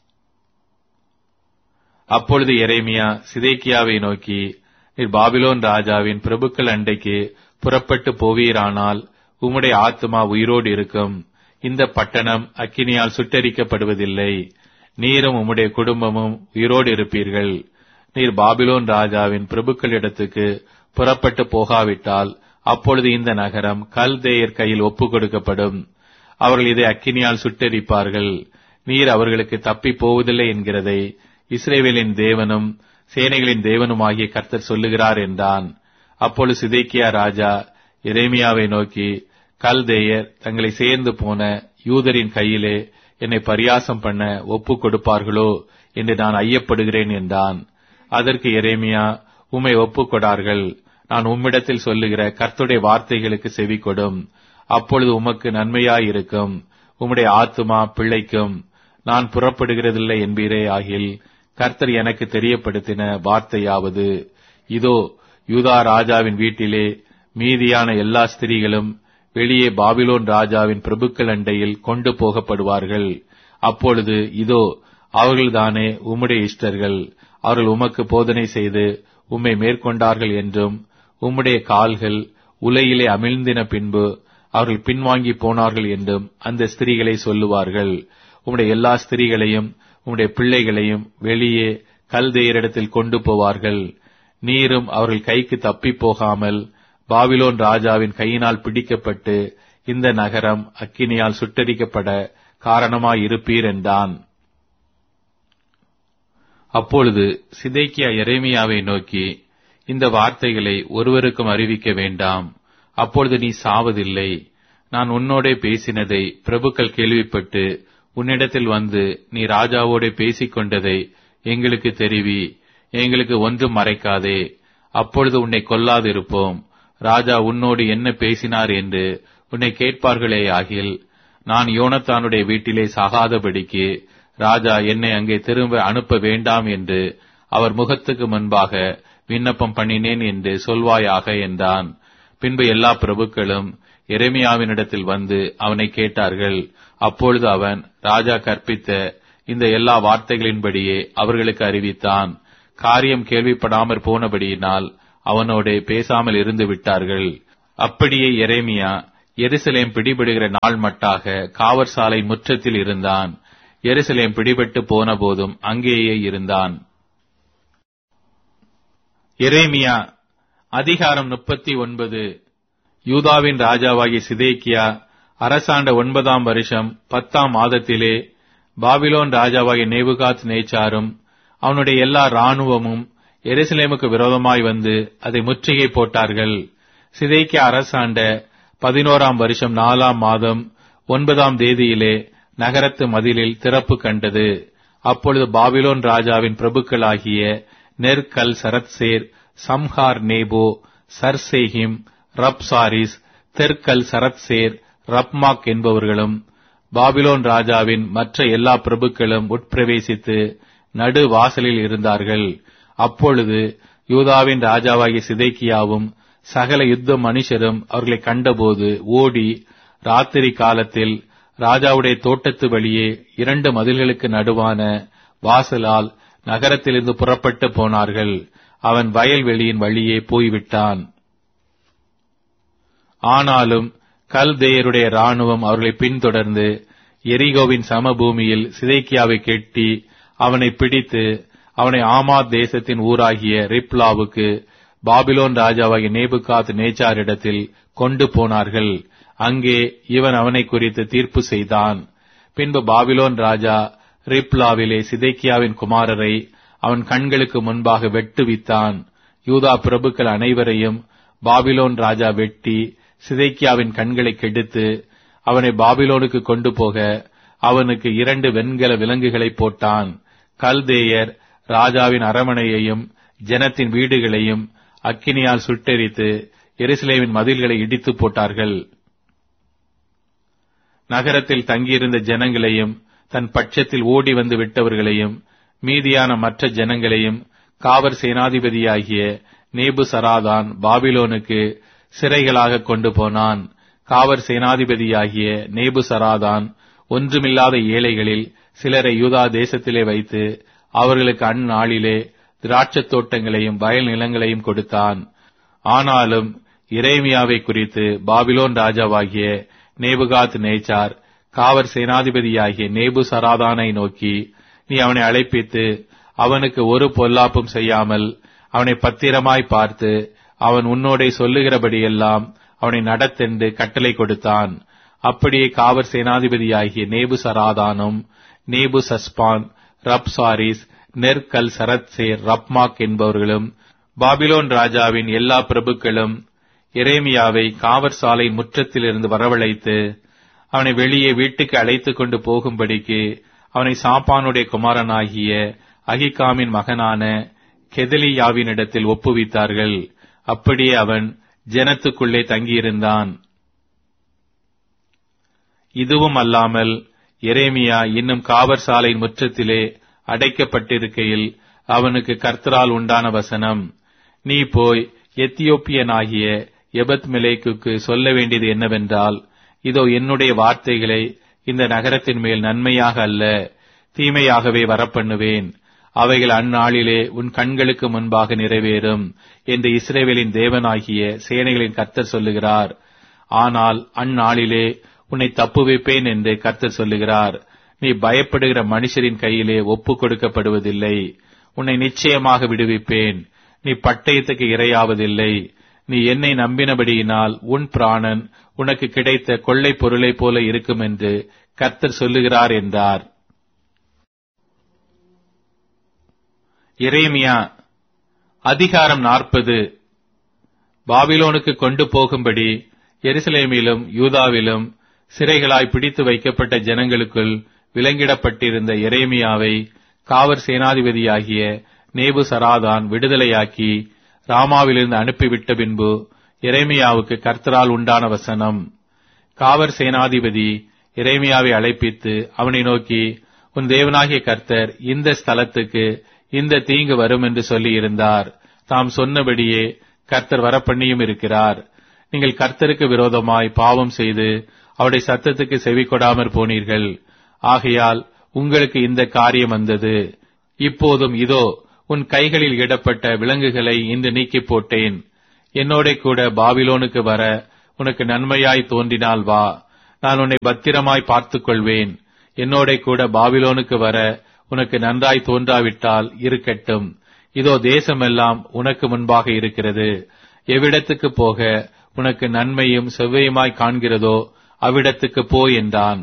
அப்பொழுது எரேமியா சிதேக்கியாவை நோக்கி, நீர் பாபிலோன் ராஜாவின் பிரபுக்கள் அண்டைக்கு புறப்பட்டு போவீரானால் உம்முடைய ஆத்துமா உயிரோடு இருக்கும். இந்த பட்டணம் அக்கினியால் சுட்டரிக்கப்படுவதில்லை. நீரும் உம்முடைய குடும்பமும் உயிரோடு இருப்பீர்கள். நீர் பாபிலோன் ராஜாவின் பிரபுக்களிடத்துக்கு புறப்பட்டு போகாவிட்டால் அப்பொழுது இந்த நகரம் கல்தேயர் கையில் ஒப்புக் கொடுக்கப்படும். அவர்கள் இதை அக்கினியால் சுட்டரிப்பார்கள். நீர் அவர்களுக்கு தப்பி போவதில்லை என்கிறதை இஸ்ரவேலின் தேவனும் சேனைகளின் தேவனுமாகிய கர்த்தர் சொல்லுகிறார் என்றான். அப்பொழுது சிதேக்கியா ராஜா எரேமியாவை நோக்கி, கல்தேயர் தங்களை சேர்ந்து போன யூதரின் கையிலே என்னை பரியாசம் பண்ண ஒப்புக் கொடுப்பார்களோ என்று நான் ஐயப்படுகிறேன் என்றான். அதற்கு எரேமியா, உம்மை ஒப்புக் கொடார்கள். நான் உம்மிடத்தில் சொல்லுகிற கர்த்தருடைய வார்த்தைகளுக்கு செவி கொடும். அப்பொழுது உமக்கு நன்மையாயிருக்கும். உம்முடைய ஆத்துமா பிழைக்கும். நான் புறப்படுகிறதில்லை என்பீரே ஆகில் கர்த்தர் எனக்கு தெரியப்படுத்தின வார்த்தையாவது, இதோ யூதா ராஜாவின் வீட்டிலே மீதியான எல்லா ஸ்திரீகளும் வெளியே பாபிலோன் ராஜாவின் பிரபுக்கள் அண்டையில் கொண்டு போகப்படுவார்கள். அப்பொழுது இதோ அவர்கள்தானே உம்முடைய இஷ்டர்கள். அவர்கள் உமக்கு போதனை செய்து உம்மை மேற்கொண்டார்கள் என்றும், உம்முடைய கால்கள் உலையிலே அமிழ்ந்தின பின்பு அவர்கள் பின்வாங்கி போனார்கள் என்றும் அந்த ஸ்திரீகளை சொல்லுவார்கள். உம்முடைய எல்லா ஸ்திரீகளையும் உம்முடைய பிள்ளைகளையும் வெளியே கல்தேயரிடத்தில் கொண்டு போவார்கள். நீரும் அவர்கள் கைக்கு தப்பி போகாமல் பாபிலோன் ராஜாவின் கையினால் பிடிக்கப்பட்டு இந்த நகரம் அக்கினியால் சுட்டரிக்கப்பட காரணமாயிருப்பீர் என்றான். அப்பொழுது சிதேக்கியா எரேமியாவை நோக்கி, இந்த வார்த்தைகளை ஒருவருக்கும் அறிவிக்க வேண்டாம். அப்பொழுது நீ சாவதில்லை. நான் உன்னோடே பேசினதை பிரபுக்கள் கேள்விப்பட்டு உன்னிடத்தில் வந்து நீ ராஜாவோடே பேசிக் கொண்டதை எங்களுக்கு தெரிவி. எங்களுக்கு ஒன்றும் மறைக்காதே. அப்பொழுது உன்னை கொல்லாதிருப்போம். ராஜா உன்னோடு என்ன பேசினார் என்று உன்னை கேட்பார்களே ஆகில் நான் யோனத்தானுடைய வீட்டிலே சாகாதபடிக்கு ராஜா என்னை அங்கே திரும்ப அனுப்ப வேண்டாம் என்று அவர் முகத்துக்கு முன்பாக விண்ணப்பம் பண்ணினேன் என்று சொல்வாயாக என்றான். பின்பு எல்லா பிரபுக்களும் எரேமியாவினிடத்தில் வந்து அவனை கேட்டார்கள். அப்பொழுது அவன் ராஜா கற்பித்த இந்த எல்லா வார்த்தைகளின்படியே அவர்களுக்கு அறிவித்தான். காரியம் கேள்விப்படாமற் போனபடியினால் அவனோடு பேசாமல் இருந்து விட்டார்கள். அப்படியே எரேமியா எருசலேம் பிடிபடுகிற நாள் மட்டாக காவற்சாலை முற்றத்தில் இருந்தான். எருசலேம் பிடிபட்டு போன போதும் அங்கேயே இருந்தான். எரேமியா அதிகாரம் முப்பத்தி ஒன்பது. யூதாவின் ராஜாவாகிய சிதேக்கியா அரசாண்ட ஒன்பதாம் வருஷம் பத்தாம் மாதத்திலே பாபிலோன் ராஜாவாகிய நேபுகாத் நேச்சாரும் அவனுடைய எல்லா இராணுவமும் எருசலேமுக்கு விரோதமாய் வந்து அதை முற்றுகை போட்டார்கள். சிதேக்கியா அரசாண்ட பதினோராம் வருஷம் நாலாம் மாதம் ஒன்பதாம் தேதியிலே நகரத்து மதிலில் திறப்பு கண்டது. அப்பொழுது பாபிலோன் ராஜாவின் பிரபுக்களாகிய நெர்கல் சரத்சேர், சம்ஹார் நேபோ, சர்சேஹிம், ரப்சாரிஸ், தெர்கல் சரத்சேர், ரப்மாக் என்பவர்களும் பாபிலோன் ராஜாவின் மற்ற எல்லா பிரபுக்களும் உட்பிரவேசித்து நடு வாசலில் இருந்தார்கள். அப்பொழுது யூதாவின் ராஜாவாகிய சிதேக்கியாவும் சகல யுத்த மனுஷரும் அவர்களை கண்டபோது ஓடி ராத்திரி காலத்தில் ராஜாவுடைய தோட்டத்து வழியே இரண்டு மதில்களுக்கு நடுவான வாசலால் நகரத்திலிருந்து புறப்பட்டு போனார்கள். அவன் வயல்வெளியின் வழியே போய்விட்டான். ஆனாலும் கல்தேயருடைய இராணுவம் அவர்களை பின்தொடர்ந்து எரிகோவின் சமபூமியில் சிதேக்கியாவை கெட்டி அவனை பிடித்து அவனை ஆமாத் தேசத்தின் ஊராகிய ரிப்லாவுக்கு பாபிலோன் ராஜாவாகிய நேபுகாத் நேச்சாரிடத்தில் கொண்டு போனார்கள். அங்கே இவன் அவனை குறித்து தீர்ப்பு செய்தான். பின்பு பாபிலோன் ராஜா ரிப்லாவிலே சிதேக்கியாவின் குமாரரை அவன் கண்களுக்கு முன்பாக வெட்டுவித்தான். யூதா பிரபுக்கள் அனைவரையும் பாபிலோன் ராஜா வெட்டி சிதேக்கியாவின் கண்களை கெடுத்து அவனை பாபிலோனுக்கு கொண்டு போக அவனுக்கு இரண்டு வெண்கல விலங்குகளை போட்டான். கல்தேயர் ராஜாவின் அரமனையையும் ஜனத்தின் வீடுகளையும் அக்கினியால் சுட்டெரித்து எருசலேமின் மதில்களை இடித்து போட்டார்கள். நகரத்தில் தங்கியிருந்த ஜனங்களையும் தன் பட்சத்தில் ஓடி வந்து விட்டவர்களையும் மீதியான மற்ற ஜனங்களையும் காவற் சேனாதிபதியாகிய நேபுசராதான் பாபிலோனுக்கு சிறைகளாக கொண்டு போனான். காவற் சேனாதிபதியாகிய நேபுசராதான் ஒன்றுமில்லாத ஏழைகளில் சிலரை யூதா தேசத்திலே வைத்து அவர்களுக்கு அந்நாளிலே திராட்சத் தோட்டங்களையும் வயல் நிலங்களையும் கொடுத்தான். ஆனாலும் எரேமியாவை குறித்து பாபிலோன் ராஜாவாகிய நேபுகாத் நேச்சார் காவற் சேனாதிபதியாகிய நேபுசராதானை நோக்கி, நீ அவனை அழைப்பித்து அவனுக்கு ஒரு பொல்லாப்பும் செய்யாமல் அவனை பத்திரமாய் பார்த்து அவன் உன்னோடே சொல்லுகிறபடியெல்லாம் அவனை நடத்தென்று கட்டளை கொடுத்தான். அப்படியே காவற் சேனாதிபதியாகிய நேபுசராதானும் நேபுசஸ்பான், ரப்சாரிஸ், நெர்கல் சரத்சேர், ரப்மாக் என்பவர்களும் பாபிலோன் ராஜாவின் எல்லா பிரபுக்களும் எரேமியாவை காவற் சாலை முற்றத்திலிருந்து வரவழைத்து அவனை வெளியே வீட்டுக்கு அழைத்துக் கொண்டு போகும்படிக்கு அவனை சாப்பானுடைய குமாரனாகிய அகிகாமின் மகனான கெதலியாவினிடத்தில் ஒப்புவித்தார்கள். அப்படியே அவன் ஜனத்துக்குள்ளே தங்கியிருந்தான். இதுவும் அல்லாமல் எரேமியா இன்னும் காவற் சாலையின் முற்றத்திலே அடைக்கப்பட்டிருக்கையில் அவனுக்கு கர்த்தரால் உண்டான வசனம், நீ போய் எத்தியோப்பியனாகிய எபத்மெலேக்குக்கு சொல்ல வேண்டியது என்னவென்றால், இதோ என்னுடைய வார்த்தைகளை இந்த நகரத்தின் மேல் நன்மையாக அல்ல தீமையாகவே வரப்பண்ணுவேன். அவைகள் அந்நாளிலே உன் கண்களுக்கு முன்பாக நிறைவேறும் என்று இஸ்ரவேலின் தேவனாகிய சேனைகளின் கர்த்தர் சொல்லுகிறார். ஆனால் அந்நாளிலே உன்னை தப்புவிப்பேன் என்று கர்த்தர் சொல்லுகிறார். நீ பயப்படுகிற மனுஷரின் கையிலே ஒப்புக் கொடுக்கப்படுவதில்லை. உன்னை நிச்சயமாக விடுவிப்பேன். நீ பட்டயத்துக்கு இரையாவதில்லை. நீ என்னை நம்பினபடியினால் உன் பிராணன் உனக்கு கிடைத்த கொள்ளை பொருளைப் போல இருக்கும் என்று கர்த்தர் சொல்லுகிறார் என்றார். எரேமியா அதிகாரம் நாற்பது. பாபிலோனுக்கு கொண்டு போகும்படி எருசலேமிலும் யூதாவிலும் சிறைகளாய் பிடித்து வைக்கப்பட்ட ஜனங்களுக்குள் விலங்கிடப்பட்டிருந்த எரேமியாவை காவற் சேனாதிபதியாகிய நேபுசராதான் விடுதலையாக்கி ராமாவிலிருந்து அனுப்பிவிட்ட பின்பு எரேமியாவுக்கு கர்த்தரால் உண்டான வசனம், காவற் சேனாதிபதி எரேமியாவை அழைப்பித்து அவனை நோக்கி, உன் தேவனாகிய கர்த்தர் இந்த ஸ்தலத்துக்கு இந்த தீங்கு வரும் என்று சொல்லி இருந்தார். தாம் சொன்னபடியே கர்த்தர் வரப்பண்ணியும் இருக்கிறார். நீங்கள் கர்த்தருக்கு விரோதமாய் பாவம் செய்து அவருடைய சத்தத்துக்கு செவி கொடாமற் போனீர்கள். ஆகையால் உங்களுக்கு இந்த காரியம் வந்தது. இப்போதும் இதோ உன் கைகளில் இடப்பட்ட விலங்குகளை இன்று நீக்கி போட்டேன். என்னோட கூட பாபிலோனுக்கு வர உனக்கு நன்மையாய் தோன்றினால் வா, நான் உன்னை பத்திரமாய் பார்த்துக் கொள்வேன். என்னோட கூட பாபிலோனுக்கு வர உனக்கு நன்றாய் தோன்றாவிட்டால் இருக்கட்டும். இதோ தேசமெல்லாம் உனக்கு முன்பாக இருக்கிறது. எவ்விடத்துக்கு போக உனக்கு நன்மையும் செவ்வையுமாய் காண்கிறதோ அவ்விடத்துக்கு போ என்றான்.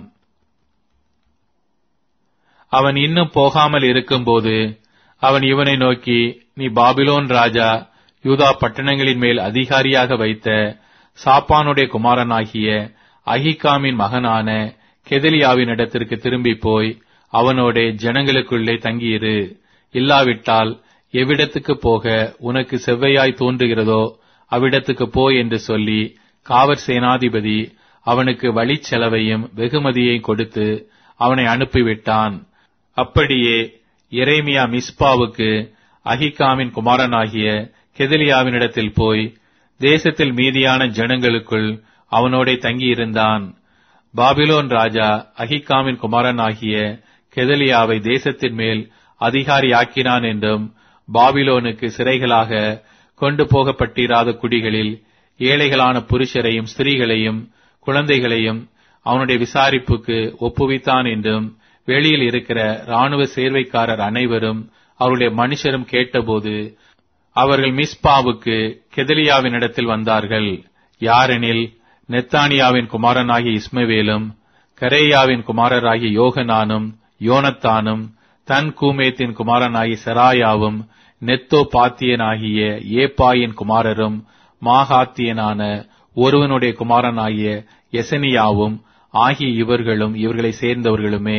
அவன் இன்னும் போகாமல் இருக்கும்போது அவன் இவனை நோக்கி, நீ பாபிலோன் ராஜா யூதா பட்டணங்களின் மேல் அதிகாரியாக வைத்த சாப்பானுடைய குமாரனாகிய அகிகாமின் மகனான கெதலியாவின் இடத்திற்கு திரும்பி போய் அவனோட ஜனங்களுக்குள்ளே தங்கியிரு. இல்லாவிட்டால் எவ்விடத்துக்கு போக உனக்கு செவ்வையாய் தோன்றுகிறதோ அவ்விடத்துக்கு போ என்று சொல்லி காவற் சேனாதிபதி அவனுக்கு வழிச் செலவையும் வெகுமதியையும் கொடுத்து அவனை அனுப்பிவிட்டான். அப்படியே எரேமியா மிஸ்பாவுக்கு அகிகாமின் குமாரனாகிய கெதலியாவினிடத்தில் போய் தேசத்தில் மீதியான ஜனங்களுக்குள் அவனோட தங்கியிருந்தான். பாபிலோன் ராஜா அகிகாமின் குமாரனாகிய கெதலியாவை தேசத்தின் மேல் அதிகாரியாக்கினான் என்றும், பாபிலோனுக்கு சிறைகளாக கொண்டு போகப்பட்டிராத குடிகளில் ஏழைகளான புருஷரையும் ஸ்திரீகளையும் குழந்தைகளையும் அவனுடைய விசாரிப்புக்கு ஒப்புவித்தான் என்றும் வெளியில் இருக்கிற இராணுவ சேர்வைக்காரர் அனைவரும் அவருடைய மனுஷரும் கேட்டபோது அவர்கள் மிஸ்பாவுக்கு கெதலியாவினிடத்தில் வந்தார்கள். யாரெனில் நெத்தானியாவின் குமாரனாகிய இஸ்மவேலும் கரேயாவின் குமாரராகிய யோகனானும் யோனத்தானும் தன் கூமேத்தின் குமாரனாகிய செராயாவும் நெத்தோ பாத்தியனாகிய ஏப்பாயின் குமாரரும் மாகாத்தியனான ஒருவனுடைய குமாரனாகிய எசனியாவும் ஆகிய இவர்களும் இவர்களை சேர்ந்தவர்களுமே.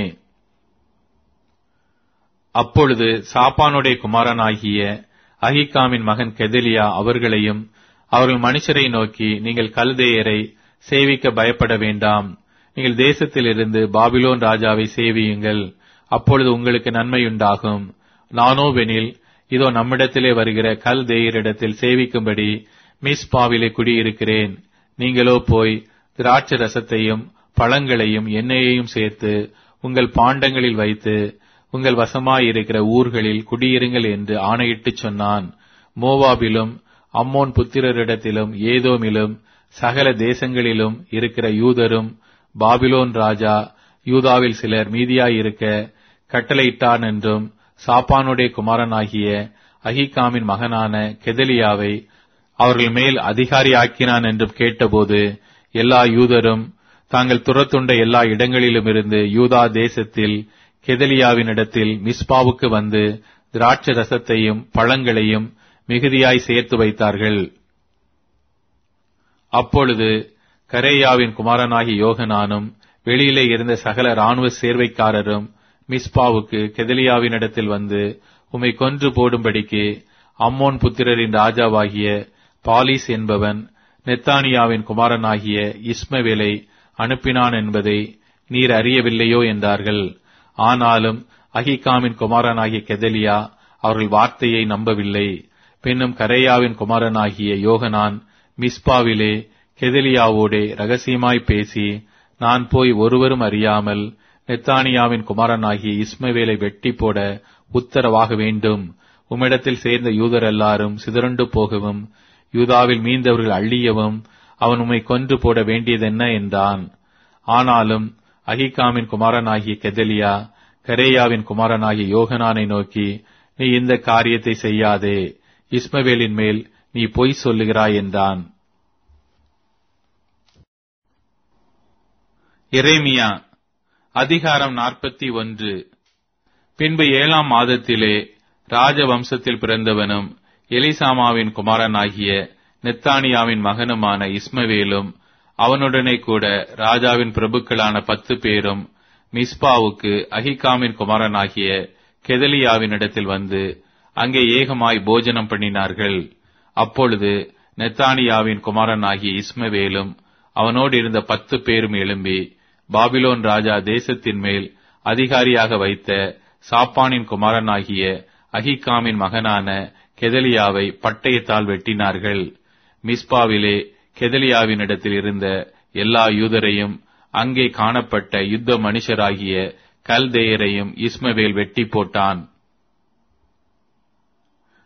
அப்பொழுது சாப்பானுடைய குமாரனாகிய அகிகாமின் மகன் கெதலியா அவர்களையும் அவர்கள் மனுஷரை நோக்கி, நீங்கள் கல்தேயரை சேவிக்க பயப்பட வேண்டாம். நீங்கள் தேசத்திலிருந்து பாபிலோன் ராஜாவை சேவியுங்கள். அப்பொழுது உங்களுக்கு நன்மையுண்டாகும். நானோவெனில் இதோ நம்மிடத்திலே வருகிற கல்தேயரிடத்தில் சேவிக்கும்படி மிஸ்பாவிலே குடியிருக்கிறேன். நீங்களோ போய் திராட்சை ரசத்தையும் பழங்களையும் எண்ணெயையும் சேர்த்து உங்கள் பாண்டங்களில் வைத்து உங்கள் வசமாயிருக்கிற ஊர்களில் குடியிருங்கள் என்று ஆணையிட்டு சொன்னான். மோவாபிலும் அம்மோன் புத்திரரிடத்திலும் ஏதோமிலும் சகல தேசங்களிலும் இருக்கிற யூதரும் பாபிலோன் ராஜா யூதாவில் சிலர் மீதியாயிருக்க கட்டளையிட்டான் என்றும், சாப்பானுடைய குமாரனாகிய அகிகாமின் மகனான கெதலியாவை அவர்கள் மேல் அதிகாரி ஆக்கினான் என்றும் கேட்டபோது எல்லா யூதரும் தாங்கள் துரத்துண்ட எல்லா இடங்களிலுமிருந்து யூதா தேசத்தில் கெதலியாவினிடத்தில் மிஸ்பாவுக்கு வந்து திராட்சை ரசத்தையும் பழங்களையும் மிகுதியாய் சேர்த்து வைத்தார்கள். அப்பொழுது கரேயாவின் குமாரனாகிய யோகனானும் வெளியிலே இருந்த சகல இராணுவ சேர்வைக்காரரும் மிஸ்பாவுக்கு கெதலியாவினிடத்தில் வந்து, உம்மை கொன்று போடும்படிக்கு அம்மோன் புத்திரரின் ராஜாவாகிய பாலிஸ் என்பவன் நெத்தானியாவின் குமாரனாகிய இஸ்மவேலை அனுப்பினான் என்பதை நீர் அறியவில்லையோ என்றார்கள். ஆனாலும் அகிகாமின் குமாரனாகிய கெதலியா அவர்கள் வார்த்தையை நம்பவில்லை. பின்னும் கரேயாவின் குமாரனாகிய யோகனான் மிஸ்பாவிலே கெதலியாவோடே ரகசியமாய் பேசி, நான் போய் ஒருவரும் அறியாமல் நெத்தானியாவின் குமாரனாகிய இஸ்மவேலை வெட்டி போட உத்தரவாக வேண்டும். உம்மிடத்தில் சேர்ந்த யூதர் எல்லாரும் சிதறண்டு போகவும் யூதாவில் மீந்தவர்கள் அழியவும் அவன் உம்மை கொன்று போட வேண்டியதென்ன என்றான். ஆனாலும் அகிகாமின் குமாரனாகிய கெதலியா கரேயாவின் குமாரனாகிய யோகனானை நோக்கி, நீ இந்த காரியத்தை செய்யாதே, இஸ்மவேலின் மேல் நீ பொய் சொல்லுகிறாய் என்றான். எரேமியா அதிகாரம் நாற்பத்தி ஒன்று. பின்பு ஏழாம் மாதத்திலே ராஜவம்சத்தில் பிறந்தவனும் எலிசாமாவின் குமாரனாகிய நெத்தானியாவின் மகனுமான இஸ்மவேலும் அவனுடனே கூட ராஜாவின் பிரபுக்களான பத்து பேரும் மிஸ்பாவுக்கு அகிகாமின் குமாரனாகிய கெதலியாவினிடத்தில் வந்து அங்கே ஏகமாய் போஜனம் பண்ணினார்கள். அப்பொழுது நெத்தானியாவின் குமாரனாகிய இஸ்மவேலும் அவனோடு இருந்த பத்து பேரும் எழும்பி பாபிலோன் ராஜா தேசத்தின் மேல் அதிகாரியாக வைத்த சாப்பானின் குமாரனாகிய அகிகாமின் மகனான கெதலியாவை பட்டயத்தால் வெட்டினார்கள். மிஸ்பாவிலே கெதலியாவினிடத்தில் இருந்த எல்லா யூதரையும் அங்கே காணப்பட்ட யுத்த மனுஷராகிய கல்தேயரையும் இஸ்மவேல் வெட்டி போட்டான்.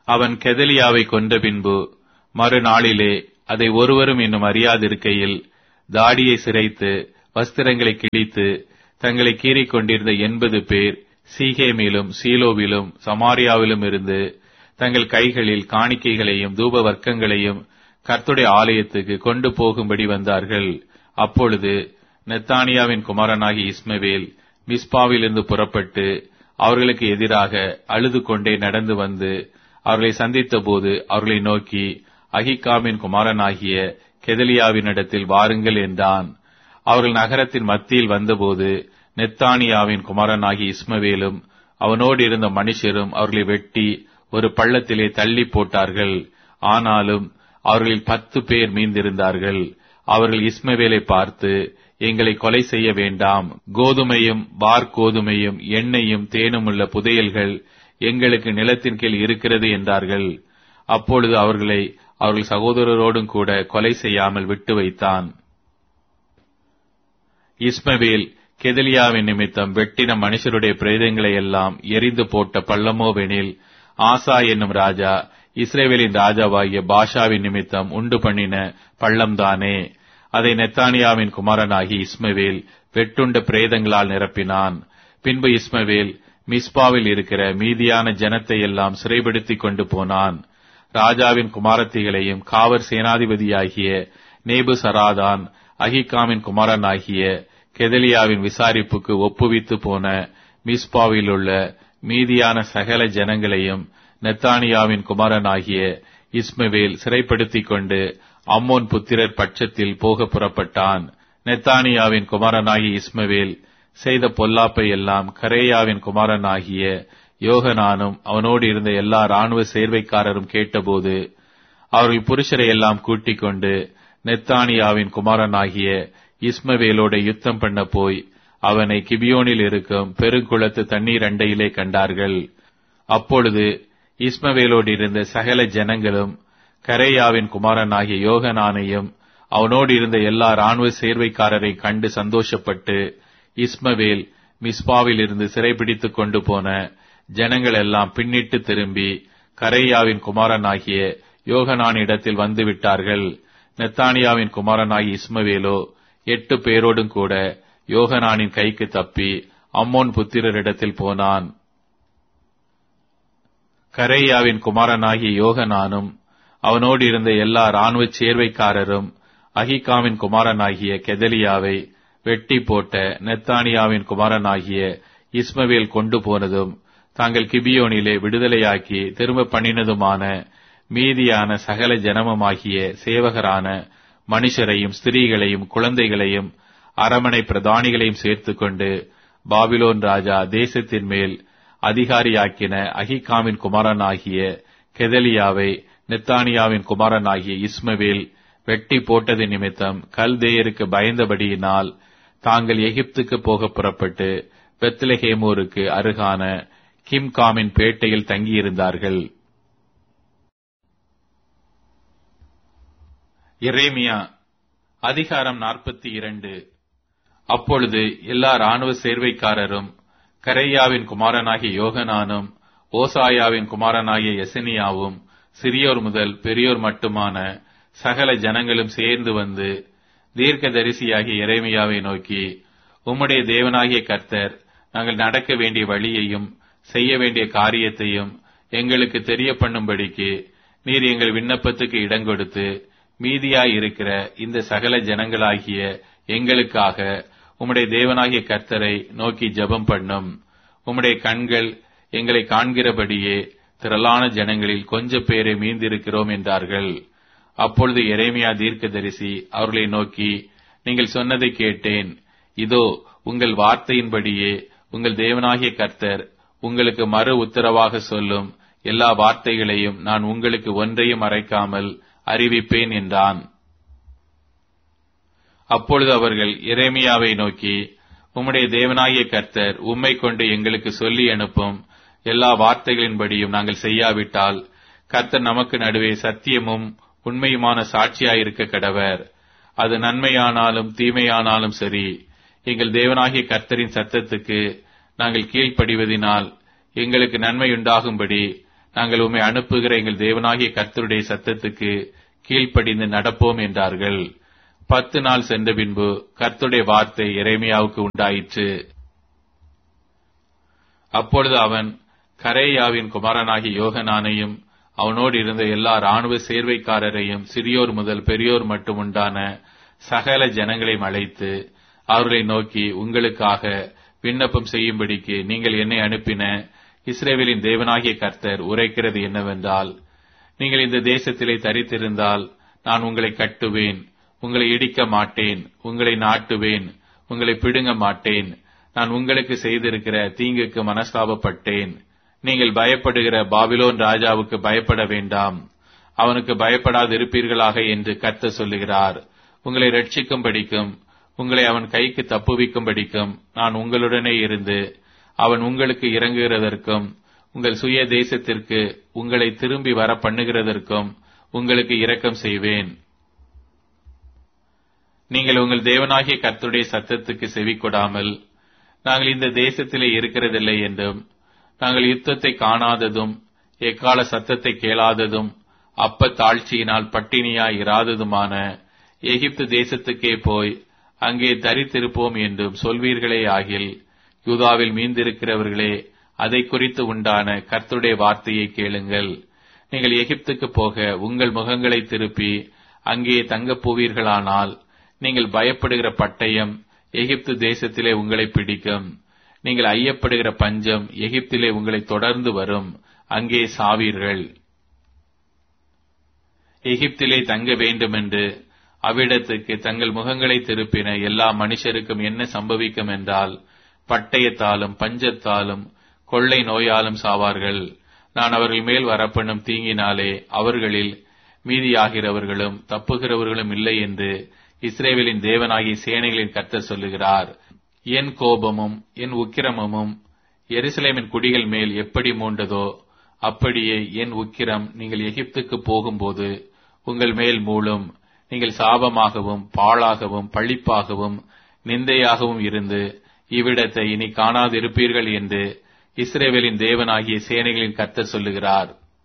அவன் கெதலியாவை கொன்ற பின்பு மறுநாளிலே அதை ஒருவரும் இன்னும் அறியாதிருக்கையில் தாடியை சிரைத்து வஸ்திரங்களை கிழித்து தங்களை கீறிக் கொண்டிருந்த எண்பது பேர் சீகேமிலும் சீலோவிலும் சமாரியாவிலும் இருந்து தங்கள் கைகளில் காணிக்கைகளையும் தூப வர்க்கங்களையும் கர்த்தருடைய ஆலயத்துக்கு கொண்டு போகும்படி வந்தார்கள். அப்பொழுது நெத்தானியாவின் குமாரனாகி இஸ்மவேல் மிஸ்பாவிலிருந்து புறப்பட்டு அவர்களுக்கு எதிராக அழுது கொண்டே நடந்து வந்து அவர்களை சந்தித்த போது அவர்களை நோக்கி, அகிகாமின் குமாரனாகிய கெதலியாவினிடத்தில் வாருங்கள் என்றான். அவர்கள் நகரத்தின் மத்தியில் வந்தபோது நெத்தானியாவின் குமாரனாகி இஸ்மவேலும் அவனோடு இருந்த மனுஷரும் அவர்களை வெட்டி ஒரு பள்ளத்திலே தள்ளி போட்டார்கள். ஆனாலும் அவர்களில் பத்து பேர் மீந்திருந்தார்கள். அவர்கள் இஸ்மவேலை பார்த்து, எங்களை கொலை செய்ய வேண்டாம், கோதுமையும் வார்கோதுமையும் எண்ணெயும் தேனுமுள்ள புதையல்கள் எங்களுக்கு நிலத்தின் கீழ் இருக்கிறது என்றார்கள். அப்பொழுது அவர்களை அவர்கள் சகோதரரோடும் கூட கொலை செய்யாமல் விட்டு வைத்தான். இஸ்மவேல் கெதலியாவின் நிமித்தம் வெட்டின மனுஷருடைய பிரேதங்களை எல்லாம் எரிந்து போட்ட பள்ளமோவெனில் ஆசா என்னும் ராஜா இஸ்ரவேலின் ராஜாவாகிய பாஷாவின் நிமித்தம் உண்டு பண்ணின பள்ளம்தானே. அதை நெத்தானியாவின் குமாரனாகி இஸ்மவேல் வெட்டுண்ட பிரேதங்களால் நிரப்பினான். பின்பு இஸ்மவேல் மிஸ்பாவில் இருக்கிற மீதியான ஜனத்தை எல்லாம் சிறைப்படுத்திக் கொண்டு போனான். ராஜாவின் குமாரத்திகளையும் காவற் சேனாதிபதியாகிய நேபுசராதான் அகிகாமின் குமாரனாகிய கெதலியாவின் விசாரிப்புக்கு ஒப்புவித்து போன மிஸ்பாவில் உள்ள மீதியான சகல ஜனங்களையும் நெத்தானியாவின் குமாரனாகிய இஸ்மவேல் சிறைப்படுத்திக் கொண்டு அம்மோன் புத்திரர் பட்சத்தில் போக புறப்பட்டான். நெத்தானியாவின் குமாரனாகிய இஸ்மவேல் செய்த பொல்லாப்பை எல்லாம் கரேயாவின் குமாரனாகிய யோகனானும் அவனோடு இருந்த எல்லா இராணுவ சேர்வைக்காரரும் கேட்டபோது அவர்கள் புருஷரை எல்லாம் கூட்டிக் கொண்டு நெத்தானியாவின் குமாரனாகிய இஸ்மவேலோட யுத்தம் பண்ண போய் அவனை கிபியோனில் இருக்கும் பெருங்குளத்து தண்ணீர் அண்டையிலே கண்டார்கள். அப்பொழுது இஸ்மவேலோடு இருந்த சகல ஜனங்களும் கரேயாவின் குமாரனாகிய யோகனானையும் அவனோடு இருந்த எல்லா இராணுவ சேர்வைக்காரரை கண்டு சந்தோஷப்பட்டு இஸ்மவேல் மிஸ்பாவில் இருந்து சிறைபிடித்துக் கொண்டு போன ஜனங்கள் எல்லாம் பின்னிட்டு திரும்பி கரேயாவின் குமாரனாகிய யோகனானிடத்தில் வந்து விட்டார்கள். நெத்தானியாவின் குமாரனாகிய இஸ்மவேலோ எட்டு பேரோடும் கூட யோகனானின் கைக்கு தப்பி அம்மோன் புத்திரரிடத்தில் போனான். கரேயாவின் குமாரனாகிய யோகனானும் அவனோடு இருந்த எல்லா இராணுவ சேர்வைக்காரரும் அகிகாமின் குமாரனாகிய கெதலியாவை வெட்டி போட்ட நெத்தானியாவின் குமாரனாகிய இஸ்மவேல் கொண்டு போனதும் தாங்கள் கிபியோனிலே விடுதலையாக்கி திரும்ப பண்ணினதுமான மீதியான சகல ஜனமுமாகிய சேவகரான மனுஷரையும் ஸ்திரீகளையும் குழந்தைகளையும் அரமனை பிரதானிகளையும் சேர்த்துக் கொண்டு பாபிலோன் ராஜா தேசத்தின் மேல் அதிகாரியாக்கின அகிகாமின் குமாரனாகிய கெதலியாவை நெத்தானியாவின் குமாரனாகிய இஸ்மவேல் வெட்டி போட்டது நிமித்தம் கல்தேயருக்கு பயந்தபடியினால் தாங்கள் எகிப்துக்கு போக புறப்பட்டு பெத்லெகேமூருக்கு அருகான கிம்காமின் பேட்டையில் தங்கியிருந்தார்கள். எரேமியா அதிகாரம் நாற்பத்தி இரண்டு. அப்பொழுது எல்லா இராணுவ சேர்வைக்காரரும் கரேயாவின் குமாரனாகிய யோகனானும் ஓசாயாவின் குமாரனாகிய எசனியாவும் சிறியோர் முதல் பெரியோர் மட்டுமான சகல ஜனங்களும் சேர்ந்து வந்து தீர்க்கதரிசியாகிய எரேமியாவை நோக்கி, உம்முடைய தேவனாகிய கர்த்தர் நாங்கள் நடக்க வேண்டிய வழியையும் செய்ய வேண்டிய காரியத்தையும் எங்களுக்கு தெரிய பண்ணும்படிக்கு நீர் எங்கள் விண்ணப்பத்துக்கு இடங்கொடுத்து மீதியாயிருக்கிற இந்த சகல ஜனங்களாகிய எங்களுக்காக உம்முடைய தேவனாகிய கர்த்தரை நோக்கி ஜெபம் பண்ணும். உம்முடைய கண்கள் எங்களை காண்கிறபடியே திரளான ஜனங்களில் கொஞ்ச பேரை மீந்திருக்கிறோம் என்றார்கள். அப்பொழுது எரேமியா தீர்க்கதரிசி அவர்களை நோக்கி, நீங்கள் சொன்னதை கேட்டேன். இதோ உங்கள் வார்த்தையின்படியே உங்கள் தேவனாகிய கர்த்தர் உங்களுக்கு மறு உத்தரவாக சொல்லும் எல்லா வார்த்தைகளையும் நான் உங்களுக்கு ஒன்றையும் மறைக்காமல் அறிவிப்பேன் என்றான். அப்பொழுது அவர்கள் எரேமியாவை நோக்கி, உம்முடைய தேவனாகிய கர்த்தர் உம்மை கொண்டு எங்களுக்கு சொல்லி அனுப்பும் எல்லா வார்த்தைகளின்படியும் நாங்கள் செய்யாவிட்டால் கர்த்தர் நமக்கு நடுவே சத்தியமும் உண்மையுமான சாட்சியாயிருக்க கடவர். அது நன்மையானாலும் தீமையானாலும் சரி, எங்கள் தேவனாகிய கர்த்தரின் சத்தத்துக்கு நாங்கள் கீழ்ப்படிவதினால் எங்களுக்கு நன்மையுண்டாகும்படி நாங்கள் உம்மை அனுப்புகிற எங்கள் தேவனாகிய கர்த்தருடைய சத்தத்துக்கு கீழ்ப்படிந்து நடப்போம் என்றார்கள். பத்து நாள் சென்ற பின்பு கர்த்தருடைய வார்த்தை எரேமியாவுக்கு உண்டாயிற்று. அப்பொழுது அவன் கரேயாவின் குமாரனாகிய யோகனானையும் அவனோடு இருந்த எல்லா இராணுவ சேர்வைக்காரரையும் சிறியோர் முதல் பெரியோர் மட்டும் உண்டான சகல ஜனங்களையும் அழைத்து அவர்களை நோக்கி, உங்களுக்காக விண்ணப்பம் செய்யும்படிக்கு நீங்கள் என்னை அனுப்பின இஸ்ரவேலின் தேவனாகிய கர்த்தர் உரைக்கிறது என்னவென்றால், நீங்கள் இந்த தேசத்திலே தரித்திருந்தால் நான் உங்களை கட்டுவேன், உங்களை இடிக்க மாட்டேன், உங்களை நாட்டுவேன், உங்களை பிடுங்க மாட்டேன். நான் உங்களுக்கு செய்திருக்கிற தீங்குக்கு மனஸ்தாபப்பட்டேன். நீங்கள் பயப்படுகிற பாபிலோன் ராஜாவுக்கு பயப்பட வேண்டாம், அவனுக்கு பயப்படாதிருப்பீர்களாக என்று கர்த்தர் சொல்லுகிறார். உங்களை ரட்சிக்கும்படிக்கும் உங்களை அவன் கைக்கு தப்புவிக்கும்படிக்கும் நான் உங்களுடனே இருந்து அவன் உங்களுக்கு இறங்குகிறதற்கும் உங்கள் சுய தேசத்திற்கு உங்களை திரும்பி வர பண்ணுகிறதற்கும் உங்களுக்கு இரக்கம் செய்வேன். நீங்கள் உங்கள் தேவனாகிய கர்த்தருடைய சத்தத்துக்கு செவி கொடாமல் நாங்கள் இந்த தேசத்திலே இருக்கிறதில்லை என்றும், நாங்கள் யுத்தத்தை காணாததும் எக்கால சத்தத்தை கேளாததும் அப்ப தாழ்ச்சியினால் பட்டினியாய் இராததுமான எகிப்து தேசத்துக்கே போய் அங்கே தரித்திருப்போம் என்றும் சொல்வீர்களே ஆகில், யூதாவில் மீந்திருக்கிறவர்களே, அதை குறித்து உண்டான கர்த்தருடைய வார்த்தையை கேளுங்கள். நீங்கள் எகிப்துக்கு போக உங்கள் முகங்களை திருப்பி அங்கே தங்கப் போவீர்களானால், நீங்கள் பயப்படுகிற பட்டயம் எகிப்து தேசத்திலே உங்களை பிடிக்கும். நீங்கள் ஐயப்படுகிற பஞ்சம் எகிப்திலே உங்களை தொடர்ந்து வரும், அங்கே சாவீர்கள். எகிப்திலே தங்க வேண்டுமென்று அவ்விடத்துக்கு தங்கள் முகங்களை திருப்பின எல்லா மனுஷருக்கும் என்ன சம்பவிக்கும் என்றால், பட்டயத்தாலும் பஞ்சத்தாலும் கொள்ளை நோயாலும் சாவார்கள். நான் அவர்கள் மேல் வரப்பண்ணும் தீங்கினாலே அவர்களில் மீதியாகிறவர்களும் தப்புகிறவர்களும் இல்லை என்று இஸ்ரவேலின் தேவனாகிய சேனைகளின் கர்த்தர் சொல்லுகிறார். என் கோபமும் என் உக்கிரமும் எருசலேமின் குடிகள் மேல் எப்படி மூண்டதோ அப்படியே என் உக்கிரம் நீங்கள் எகிப்துக்கு போகும்போது உங்கள் மேல் மூளும். நீங்கள் சாபமாகவும் பாழாகவும் பழிப்பாகவும் நிந்தையாகவும் இருந்து இவ்விடத்தை இனி காணாதிருப்பீர்கள் என்று இஸ்ரவேலின் தேவனாகிய சேனைகளின் கர்த்தர் சொல்லுகிறார்.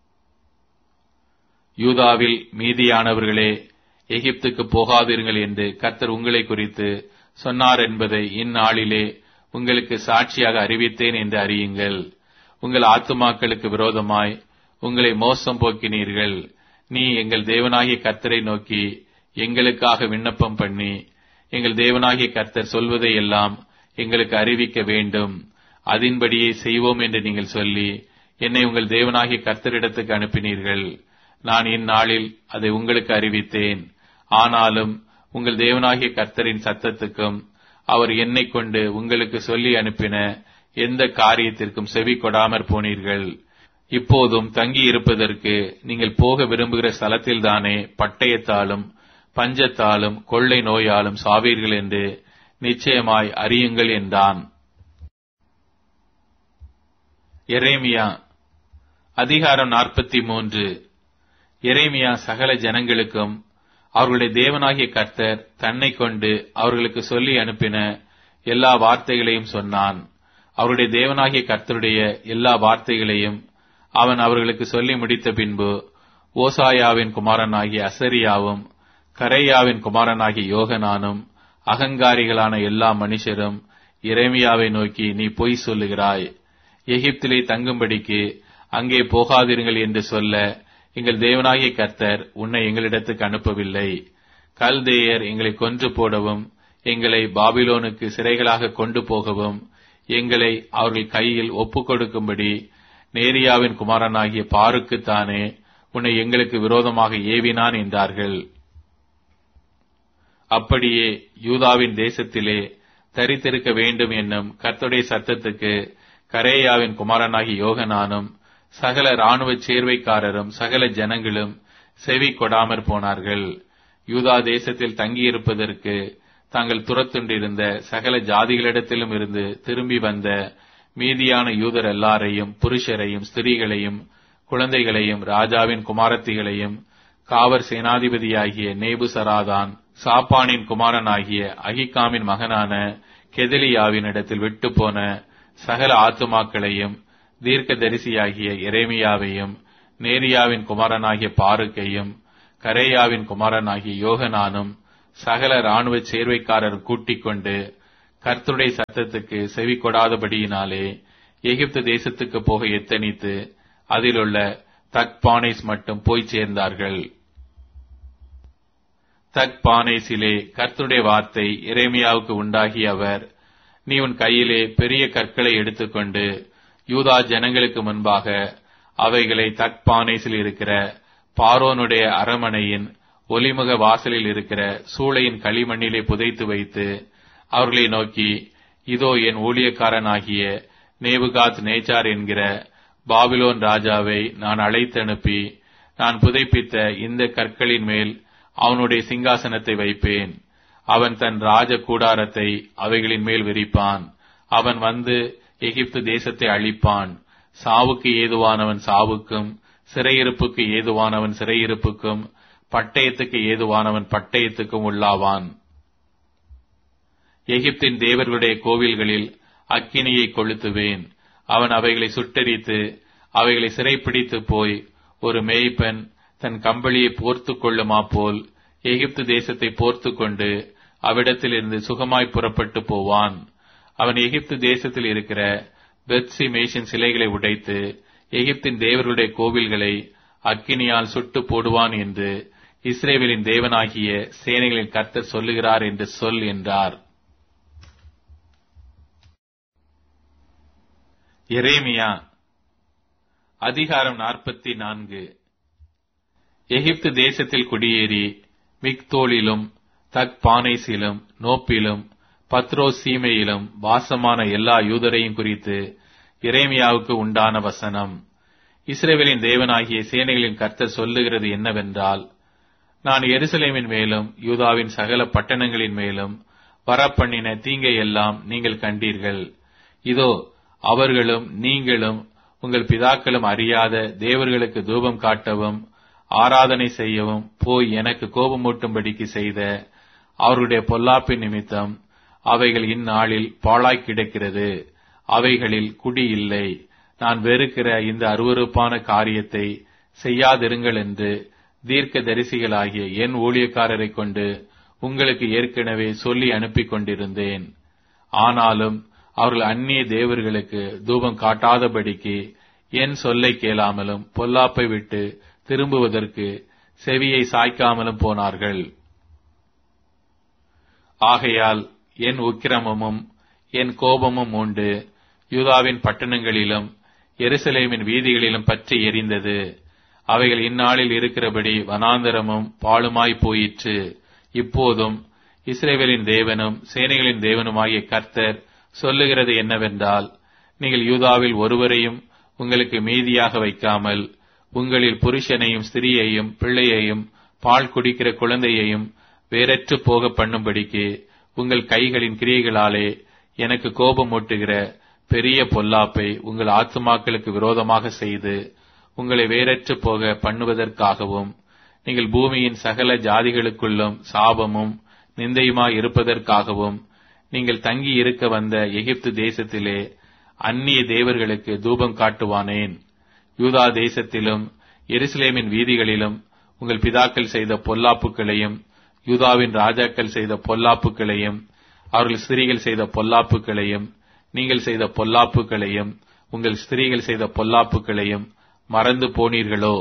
யூதாவில் மீதியானவர்களே, எகிப்துக்கு போகாதீர்கள் என்று கர்த்தர் உங்களை குறித்து சொன்னார் என்பதை இந்நாளிலே உங்களுக்கு சாட்சியாக அறிவித்தேன் என்று அறியுங்கள். உங்கள் ஆத்துமாக்களுக்கு விரோதமாய் உங்களை மோசம் போக்கினீர்கள். நீ எங்கள் தேவனாகிய கர்த்தரை நோக்கி எங்களுக்காக விண்ணப்பம் பண்ணி, எங்கள் தேவனாகிய கர்த்தர் சொல்வதை எல்லாம் எங்களுக்கு அறிவிக்க வேண்டும், அதின்படியே செய்வோம் என்று நீங்கள் சொல்லி என்னை உங்கள் தேவனாகிய கர்த்தரிடத்துக்கு அனுப்பினீர்கள். நான் இந்நாளில் அதை உங்களுக்கு அறிவித்தேன். ஆனாலும் உங்கள் தேவனாகிய கர்த்தரின் சத்தத்துக்கும் அவர் என்னை கொண்டு உங்களுக்கு சொல்லி அனுப்பின எந்த காரியத்திற்கும் செவி கொடாமற் போனீர்கள். இப்போதும் தங்கி இருப்பதற்கு நீங்கள் போக விரும்புகிற ஸ்தலத்தில்தானே பட்டயத்தாலும் பஞ்சத்தாலும் கொள்ளை நோயாலும் சாவீர்கள் என்று நிச்சயமாய் அறியுங்கள் என்றான். எரேமியா அதிகாரம் நாற்பத்தி மூன்று. எரேமியா சகல ஜனங்களுக்கும் அவர்களுடைய தேவனாகிய கர்த்தர் தன்னை கொண்டு அவர்களுக்கு சொல்லி அனுப்பின எல்லா வார்த்தைகளையும் சொன்னான். அவருடைய தேவனாகிய கர்த்தருடைய எல்லா வார்த்தைகளையும் அவன் அவர்களுக்கு சொல்லி முடித்த பின்பு, ஓசாயாவின் குமாரனாகிய அசரியாவும் கரேயாவின் குமாரனாகிய யோகனானும் அகங்காரிகளான எல்லா மனுஷரும் எரேமியாவை நோக்கி, நீ பொய் சொல்லுகிறாய், எகிப்திலே தங்கும்படிக்கு அங்கே போகாதீர்கள் என்று சொல்ல எங்கள் தேவனாகிய கர்த்தர் உன்னை எங்களிடத்துக்கு அனுப்பவில்லை. கல்தேயர் எங்களை கொன்று போடவும் எங்களை பாபிலோனுக்கு சிறைகளாக கொண்டு போகவும் எங்களை அவர்கள் கையில் ஒப்புக் கொடுக்கும்படி நேரியாவின் குமாரனாகிய பாருக்குத்தானே உன்னை எங்களுக்கு விரோதமாக ஏவினான் என்றார்கள். அப்படியே யூதாவின் தேசத்திலே தரித்திருக்க வேண்டும் என்னும் கர்த்தருடைய சத்தத்துக்கு கரேயாவின் குமாரனாகிய யோகனானும் சகல இராணுவ சேர்வைக்காரரும் சகல ஜனங்களும் செவி கொடாமற் போனார்கள். யூதா தேசத்தில் தங்கியிருப்பதற்கு தாங்கள் துரத்துண்டிருந்த சகல ஜாதிகளிடத்திலும் இருந்து திரும்பி வந்த மீதியான யூதர் எல்லாரையும், புருஷரையும் ஸ்திரீகளையும் குழந்தைகளையும் ராஜாவின் குமாரத்திகளையும் காவற் சேனாதிபதியாகிய நேபுசராதான் சாப்பானின் குமாரனாகிய அகிகாமின் மகனான கெதலியாவின் இடத்தில் விட்டு போன சகல ஆத்துமாக்களையும் தீர்க்கதரிசியாகிய எரேமியாவையும் நேரியாவின் குமாரனாகிய பாருக்கையும் கரேயாவின் குமாரனாகிய யோகனானும் சகல இராணுவ சேர்வைக்காரர் கூட்டிக் கொண்டு கர்த்தருடைய சத்தத்துக்கு செவி கொடாதபடியினாலே எகிப்து தேசத்துக்கு போக எத்தனித்து அதிலுள்ள தக்பானேஸ் மட்டும் போய் சேர்ந்தார்கள். தக்பானேசிலே கர்த்தருடைய வார்த்தை எரேமியாவுக்கு உண்டாகி அவர், நீ உன் கையிலே பெரிய கற்களை எடுத்துக்கொண்டு யூதா ஜனங்களுக்கு முன்பாக அவைகளை தக்பானேசில் இருக்கிற பார்வோனுடைய அரமனையின் ஒலிமுக வாசலில் இருக்கிற சூளையின் களிமண்ணிலே புதைத்து வைத்து அவர்களை நோக்கி, இதோ என் ஊழியக்காரனாகிய நேபுகாத் நேச்சார் என்கிற பாபிலோன் ராஜாவை நான் அழைத்தனுப்பி நான் புதைப்பித்த இந்த கற்களின் மேல் அவனுடைய சிங்காசனத்தை வைப்பேன். அவன் தன் ராஜ கூடாரத்தை அவைகளின் மேல் விரிப்பான். அவன் வந்து எகிப்து தேசத்தை அழிப்பான். சாவுக்கு ஏதுவானவன் சாவுக்கும், சிறையிருப்புக்கு ஏதுவானவன் சிறையிருப்புக்கும், பட்டயத்துக்கு ஏதுவானவன் பட்டயத்துக்கும் உள்ளாவான். எகிப்தின் தேவர்களுடைய கோவில்களில் அக்கினியை கொளுத்துவேன். அவன் அவைகளை சுட்டெரித்து அவைகளை சிறைப்பிடித்து போய் ஒரு மேய்ப்பன் தன் கம்பளியை போர்த்து கொள்ளுமா போல் எகிப்து தேசத்தை போர்த்து கொண்டு அவ்விடத்திலிருந்து சுகமாய் புறப்பட்டு போவான். அவன் எகிப்து தேசத்தில் இருக்கிற பெத்சி மேஷின் சிலைகளை உடைத்து எகிப்தின் தேவர்களுடைய கோவில்களை அக்கினியால் சுட்டு போடுவான் என்று இஸ்ரவேலின் தேவனாகிய சேனைகளின் கர்த்தர் சொல்லுகிறார் என்று சொல் என்றார். எரேமியா அதிகாரம் நாற்பத்தி நான்கு. எகிப்து தேசத்தில் குடியேறி மிக்தோலிலும் தக்பானேசிலும் நோப்பிலும் பத்ரோஸ் சீமையிலும் வாசமான எல்லா யூதரையும் குறித்து எரேமியாவுக்கு உண்டான வசனம். இஸ்ரவேலின் தேவனாகிய சேனைகளின் கர்த்தர் சொல்லுகிறது என்னவென்றால், நான் எருசலேமின் மேலும் யூதாவின் சகல பட்டணங்களின் மேலும் வரப்பண்ணின தீங்கை எல்லாம் நீங்கள் கண்டீர்கள். இதோ அவர்களும் நீங்களும் உங்கள் பிதாக்களும் அறியாத தேவர்களுக்கு தூபம் காட்டவும் ஆராதனை செய்யவும் போய் எனக்கு கோபமூட்டும்படிக்கு செய்த அவருடைய பொல்லாப்பின் நிமித்தம் அவைகள் இந்நாளில் பாழாய் கிடக்கிறது. அவைகளில் குடி இல்லை. நான் வெறுக்கிற இந்த அருவருப்பான காரியத்தை செய்யாதிருங்கள் என்று தீர்க்க தரிசிகளாகிய என் ஊழியக்காரரை கொண்டு உங்களுக்கு ஏற்கனவே சொல்லி அனுப்பி கொண்டிருந்தேன். ஆனாலும் அவர்கள் அந்நிய தேவர்களுக்கு தூபம் காட்டாதபடிக்கு என் சொல்லை கேளாமலும் பொல்லாப்பை விட்டு திரும்புவதற்கு செவியை சாய்க்காமலும் போனார்கள். ஆகையால் என் உக்கிரமும் என் கோபமும் உண்டு யூதாவின் பட்டணங்களிலும் எருசலேமின் வீதிகளிலும் பற்றி எரிந்தது. அவைகள் இந்நாளில் இருக்கிறபடி வனாந்தரமும் பாழுமாய் போயிற்று. இப்போதும் இஸ்ரவேலின் தேவனும் சேனைகளின் தேவனுமாகிய கர்த்தர் சொல்லுகிறது என்னவென்றால், நீங்கள் யூதாவில் ஒருவரையும் உங்களுக்கு மீதியாக வைக்காமல் உங்களில் புருஷனையும் ஸ்திரியையும் பிள்ளையையும் பால் குடிக்கிற குழந்தையையும் வேறற்று போக பண்ணும்படிக்கு உங்கள் கைகளின் கிரியைகளாலே எனக்கு கோபமூட்டுகிற பெரிய பொல்லாப்பை உங்கள் ஆத்துமாக்களுக்கு விரோதமாக செய்து உங்களை வேறற்று போக பண்ணுவதற்காகவும் நீங்கள் பூமியின் சகல ஜாதிகளுக்குள்ளும் சாபமும் நிந்தையுமாய் இருப்பதற்காகவும் நீங்கள் தங்கி இருக்க வந்த எகிப்து தேசத்திலே அந்நிய தேவர்களுக்கு தூபம் காட்டுவானேன். யூதா தேசத்திலும் எருசலேமின் வீதிகளிலும் உங்கள் பிதாக்கள் செய்த பொல்லாப்புகளையும் யூதாவின் ராஜாக்கள் செய்த பொல்லாப்புகளையும் அவர்கள் ஸ்திரீகள் செய்த பொல்லாப்புகளையும் நீங்கள் செய்த பொல்லாப்புகளையும் உங்கள் ஸ்திரீகள் செய்த பொல்லாப்புகளையும் மறந்து போனீர்களோ?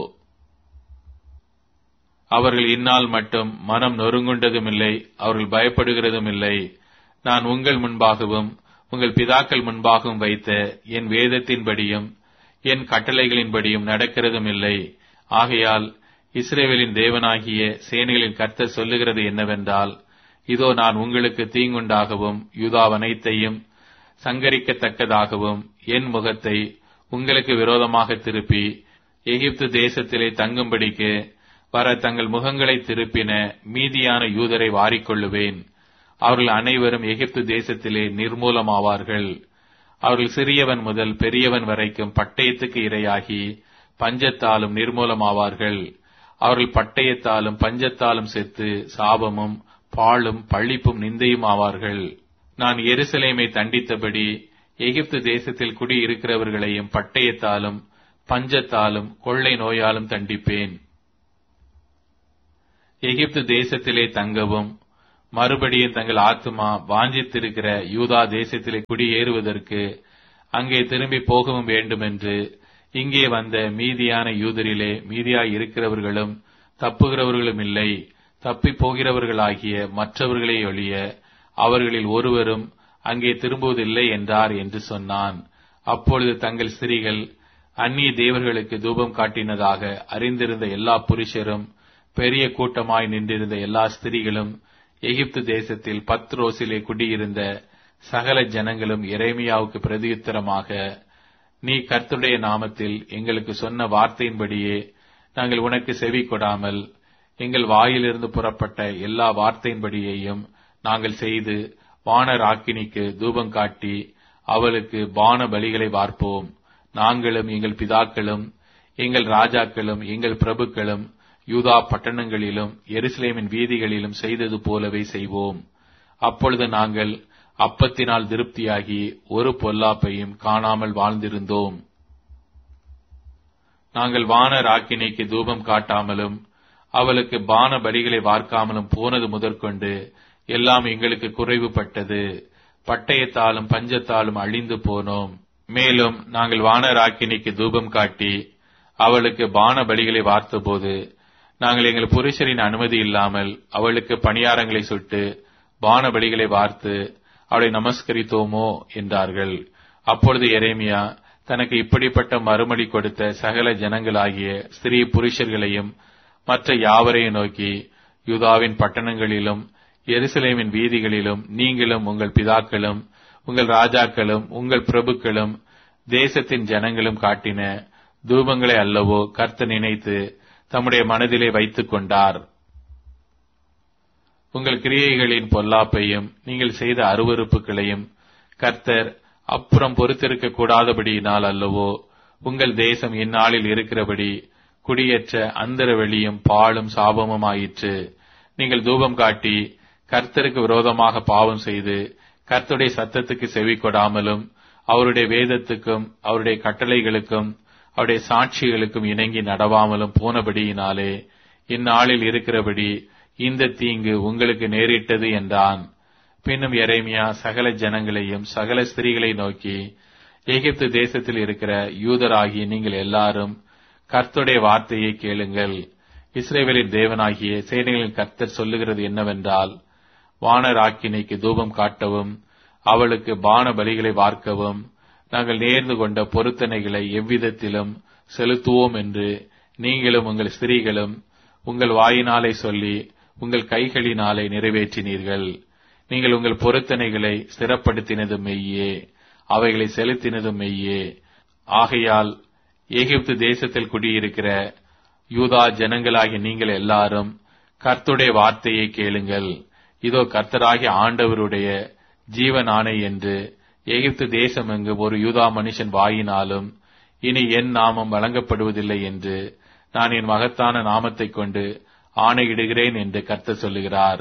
அவர்கள் இந்நாள் மட்டும் மனம் நொறுங்குண்டதுமில்லை, அவர்கள் பயப்படுகிறதும் இல்லை. நான் உங்கள் முன்பாகவும் உங்கள் பிதாக்கள் முன்பாகவும் வைத்த என் வேதத்தின்படியும் என் கட்டளைகளின்படியும் நடக்கிறதும் இல்லை. ஆகையால் இஸ்ரவேலின் தேவனாகிய சேனைகளின் கர்த்தர் சொல்லுகிறது என்னவென்றால், இதோ நான் உங்களுக்கு தீங்குண்டாகவும் யூதாவனைத்தையும் சங்கரிக்கத்தக்கதாகவும் என் முகத்தை உங்களுக்கு விரோதமாக திருப்பி எகிப்து தேசத்திலே தங்கும்படிக்கு வர தங்கள் முகங்களை திருப்பின மீதியான யூதரை வாரிக்கொள்ளுவேன். அவர்கள் அனைவரும் எகிப்து தேசத்திலே நிர்மூலமாவார்கள். அவர்கள் சிறியவன் முதல் பெரியவன் வரைக்கும் பட்டயத்துக்கு இரையாகி பஞ்சத்தாலும் நிர்மூலமாவார்கள். அவர்கள் பட்டயத்தாலும் பஞ்சத்தாலும் செத்து சாபமும் பாழும் பழிப்பும் நிந்தையும் ஆவார்கள். நான் எருசலேமை தண்டித்தபடி எகிப்து தேசத்தில் குடியிருக்கிறவர்களையும் பட்டயத்தாலும் பஞ்சத்தாலும் கொள்ளை நோயாலும் தண்டிப்பேன். எகிப்து தேசத்திலே தங்கவும் மறுபடியும் தங்கள் ஆத்துமா வாஞ்சித்திருக்கிற யூதா தேசத்திலே குடியேறுவதற்கு அங்கே திரும்பி போகவும் வேண்டுமென்று இங்கே வந்த மீதியான யூதரிலே மீதியாய் இருக்கிறவர்களும் தப்புகிறவர்களும் இல்லை, தப்பி போகிறவர்களாகிய மற்றவர்களே ஒழிய அவர்களில் ஒருவரும் அங்கே திரும்புவதில்லை என்றார் என்று சொன்னான். அப்பொழுது தங்கள் ஸ்திரீகள் அந்நிய தேவர்களுக்கு தூபம் காட்டினதாக அறிந்திருந்த எல்லா புருஷரும் பெரிய கூட்டமாய் நின்றிருந்த எல்லா ஸ்திரீகளும் எகிப்து தேசத்தில் பத்ரோசிலே குடியிருந்த சகல ஜனங்களும் எரேமியாவுக்கு பிரதியுத்தரமாக, நீ கர்த்தருடைய நாமத்தில் எங்களுக்கு சொன்ன வார்த்தையின்படியே நாங்கள் உனக்கு செவி கொடாமல் எங்கள் வாயிலிருந்து புறப்பட்ட எல்லா வார்த்தையின்படியையும் நாங்கள் செய்து வானராக்கினிக்கு தூபம் காட்டி அவளுக்கு பான பலிகளை வார்ப்போம். நாங்களும் எங்கள் பிதாக்களும் எங்கள் ராஜாக்களும் எங்கள் பிரபுக்களும் யூதா பட்டணங்களிலும் எருசலேமின் வீதிகளிலும் செய்தது போலவே செய்வோம். அப்பொழுது நாங்கள் அப்பத்தினால் திருப்தியாகி ஒரு பொல்லாப்பையும் காணாமல் வாழ்ந்திருந்தோம். நாங்கள் வானராக்கினிக்கு தூபம் காட்டாமலும் அவளுக்கு பான பலிகளை வார்க்காமலும் போனது முதற்கொண்டு எல்லாம் எங்களுக்கு குறைவுபட்டது. பட்டயத்தாலும் பஞ்சத்தாலும் அழிந்து போனோம். மேலும் நாங்கள் வானராக்கினிக்கு தூபம் காட்டி அவளுக்கு பான பலிகளை வார்த்தபோது நாங்கள் எங்கள் புருஷரின் அனுமதி இல்லாமல் அவளுக்கு பணியாரங்களை சுட்டு பான பலிகளை வார்த்து அவளை நமஸ்கரித்தோமோ என்றார்கள். அப்பொழுது எரேமியா தனக்கு இப்படிப்பட்ட மறுமொழி கொடுத்த சகல ஜனங்களாகிய ஸ்திரீ புருஷர்களையும் மற்ற யாவரையும் நோக்கி, யூதாவின் பட்டணங்களிலும் எருசலேமின் வீதிகளிலும் நீங்களும் உங்கள் பிதாக்களும் உங்கள் ராஜாக்களும் உங்கள் பிரபுக்களும் தேசத்தின் ஜனங்களும் காட்டின தூபங்களை அல்லவோ கர்த்தர் நினைத்து தம்முடைய மனதிலே வைத்துக் கொண்டார். உங்கள் கிரியைகளின் பொல்லாப்பையும் நீங்கள் செய்த அருவருப்புகளையும் கர்த்தர் அப்புறம் பொறுத்திருக்க கூடாதபடியினால் அல்லவோ உங்கள் தேசம் இந்நாளில் இருக்கிறபடி குடியேற்ற அந்தரவெளியும் பாழும் சாபமும் ஆயிற்று. நீங்கள் தூபம் காட்டி கர்த்தருக்கு விரோதமாக பாவம் செய்து கர்த்தருடைய சத்தத்துக்கு செவி கொடாமலும் அவருடைய வேதத்துக்கும் அவருடைய கட்டளைகளுக்கும் அவருடைய சாட்சிகளுக்கும் இணங்கி நடவாமலும் போனபடியினாலே இந்நாளில் இருக்கிறபடி இந்த தீங்கு உங்களுக்கு நேரிட்டது என்றான். பின்னும் எரேமியா சகல ஜனங்களையும் சகல ஸ்திரீகளை நோக்கி, எகிப்து தேசத்தில் இருக்கிற யூதராகிய நீங்கள் எல்லாரும் கர்த்தருடைய வார்த்தையை கேளுங்கள். இஸ்ரவேலின் தேவனாகிய சேனைகளின் கர்த்தர் சொல்லுகிறது என்னவென்றால், வானராக்கினிக்கு தூபம் காட்டவும் அவளுக்கு பான பலிகளை வார்க்கவும் நாங்கள் நேர்ந்து கொண்ட பொருத்தனைகளை எவ்விதத்திலும் செலுத்துவோம் என்று நீங்களும் உங்கள் ஸ்திரீகளும் உங்கள் வாயினாலே சொல்லி உங்கள் கைகளினாலே நிறைவேற்றினீர்கள். நீங்கள் உங்கள் பொருத்தனைகளை ஸ்திரப்படுத்தினதும் மெய்யே, அவைகளை செலுத்தினதும் மெய்யே. ஆகையால் எகிப்து தேசத்தில் குடியிருக்கிற யூதா ஜனங்களாகிய நீங்கள் எல்லாரும் கர்த்தருடைய வார்த்தையை கேளுங்கள். இதோ கர்த்தராகிய ஆண்டவருடைய ஜீவன் ஆணை என்று எகிப்து தேசம் எங்கு ஒரு யூதா மனுஷன் வாயினாலும் இனி என் நாமம் வழங்கப்படுவதில்லை என்று நான் என் மகத்தான நாமத்தைக் கொண்டு ஆணையிடுகிறேன் என்று கர்த்தர் சொல்லுகிறார்.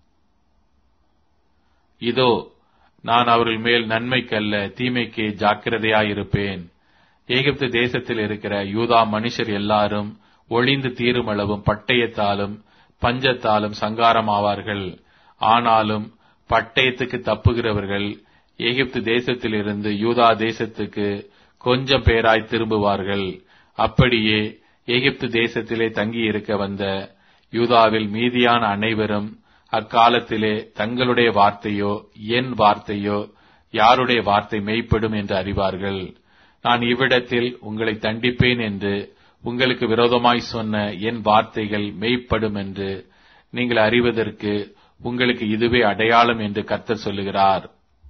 இதோ நான் அவர்கள் மேல் நன்மைக்கல்ல தீமைக்கு ஜாக்கிரதையாயிருப்பேன். எகிப்து தேசத்தில் இருக்கிற யூதா மனுஷர் எல்லாரும் ஒளிந்து தீருமளவும் பட்டயத்தாலும் பஞ்சத்தாலும் சங்காரமாவார்கள். ஆனாலும் பட்டயத்துக்கு தப்புகிறவர்கள் எகிப்து தேசத்திலிருந்து யூதா தேசத்துக்கு கொஞ்சம் பேராய் திரும்புவார்கள். அப்படியே எகிப்து தேசத்திலே தங்கியிருக்க வந்த யூதாவில் மீதியான அனைவரும் அக்காலத்திலே தங்களுடைய வார்த்தையோ என் வார்த்தையோ யாருடைய வார்த்தை மெய்ப்படும் என்று அறிவார்கள். நான் இவ்விடத்தில் உங்களை தண்டிப்பேன் என்று உங்களுக்கு விரோதமாய் சொன்ன என் வார்த்தைகள் மெய்ப்படும் என்று நீங்கள் அறிவதற்கு உங்களுக்கு இதுவே அடையாளம் என்று கர்த்தர் சொல்லுகிறார்.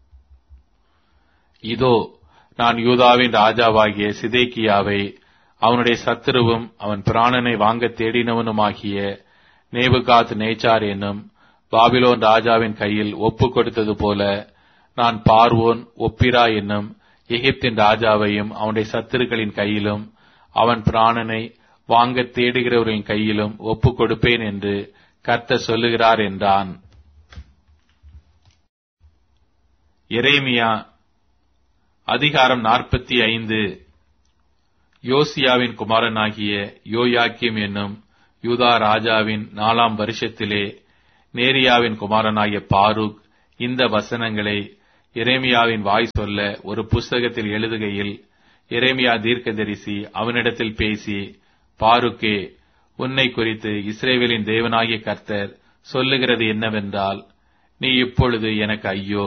இதோ நான் யூதாவின் ராஜாவாகிய சிதேக்கியாவை அவனுடைய சத்துருவும் அவன் பிராணனை வாங்க தேடினவனுமாகிய நேபுகாத் நேச்சார் என்னும் பாபிலோன் ராஜாவின் கையில் ஒப்புக் கொடுத்தது போல நான் பார்வோன் ஒப்பிரா என்னும் எகிப்தின் ராஜாவையும் அவனுடைய சத்துருக்களின் கையிலும் அவன் பிராணனை வாங்க தேடுகிறவர்களின் கையிலும் ஒப்புக் கொடுப்பேன் என்று கர்த்தர் சொல்லுகிறார் என்றான். எரேமியா அதிகாரம் நாற்பத்தி ஐந்து. யோசியாவின் குமாரனாகிய யோயாக்கிம் என்னும் யூதா ராஜாவின் நாலாம் வருஷத்திலே நேரியாவின் குமாரனாகிய பாருக் இந்த வசனங்களை எரேமியாவின் வாய் சொல்ல ஒரு புஸ்தகத்தில் எழுதுகையில், எரேமியா தீர்க்கதரிசி அவனிடத்தில் பேசி, பாருக்கே, உன்னை குறித்து இஸ்ரவேலின் தேவனாகிய கர்த்தர் சொல்லுகிறது என்னவென்றால், நீ இப்பொழுது எனக்கு ஐயோ,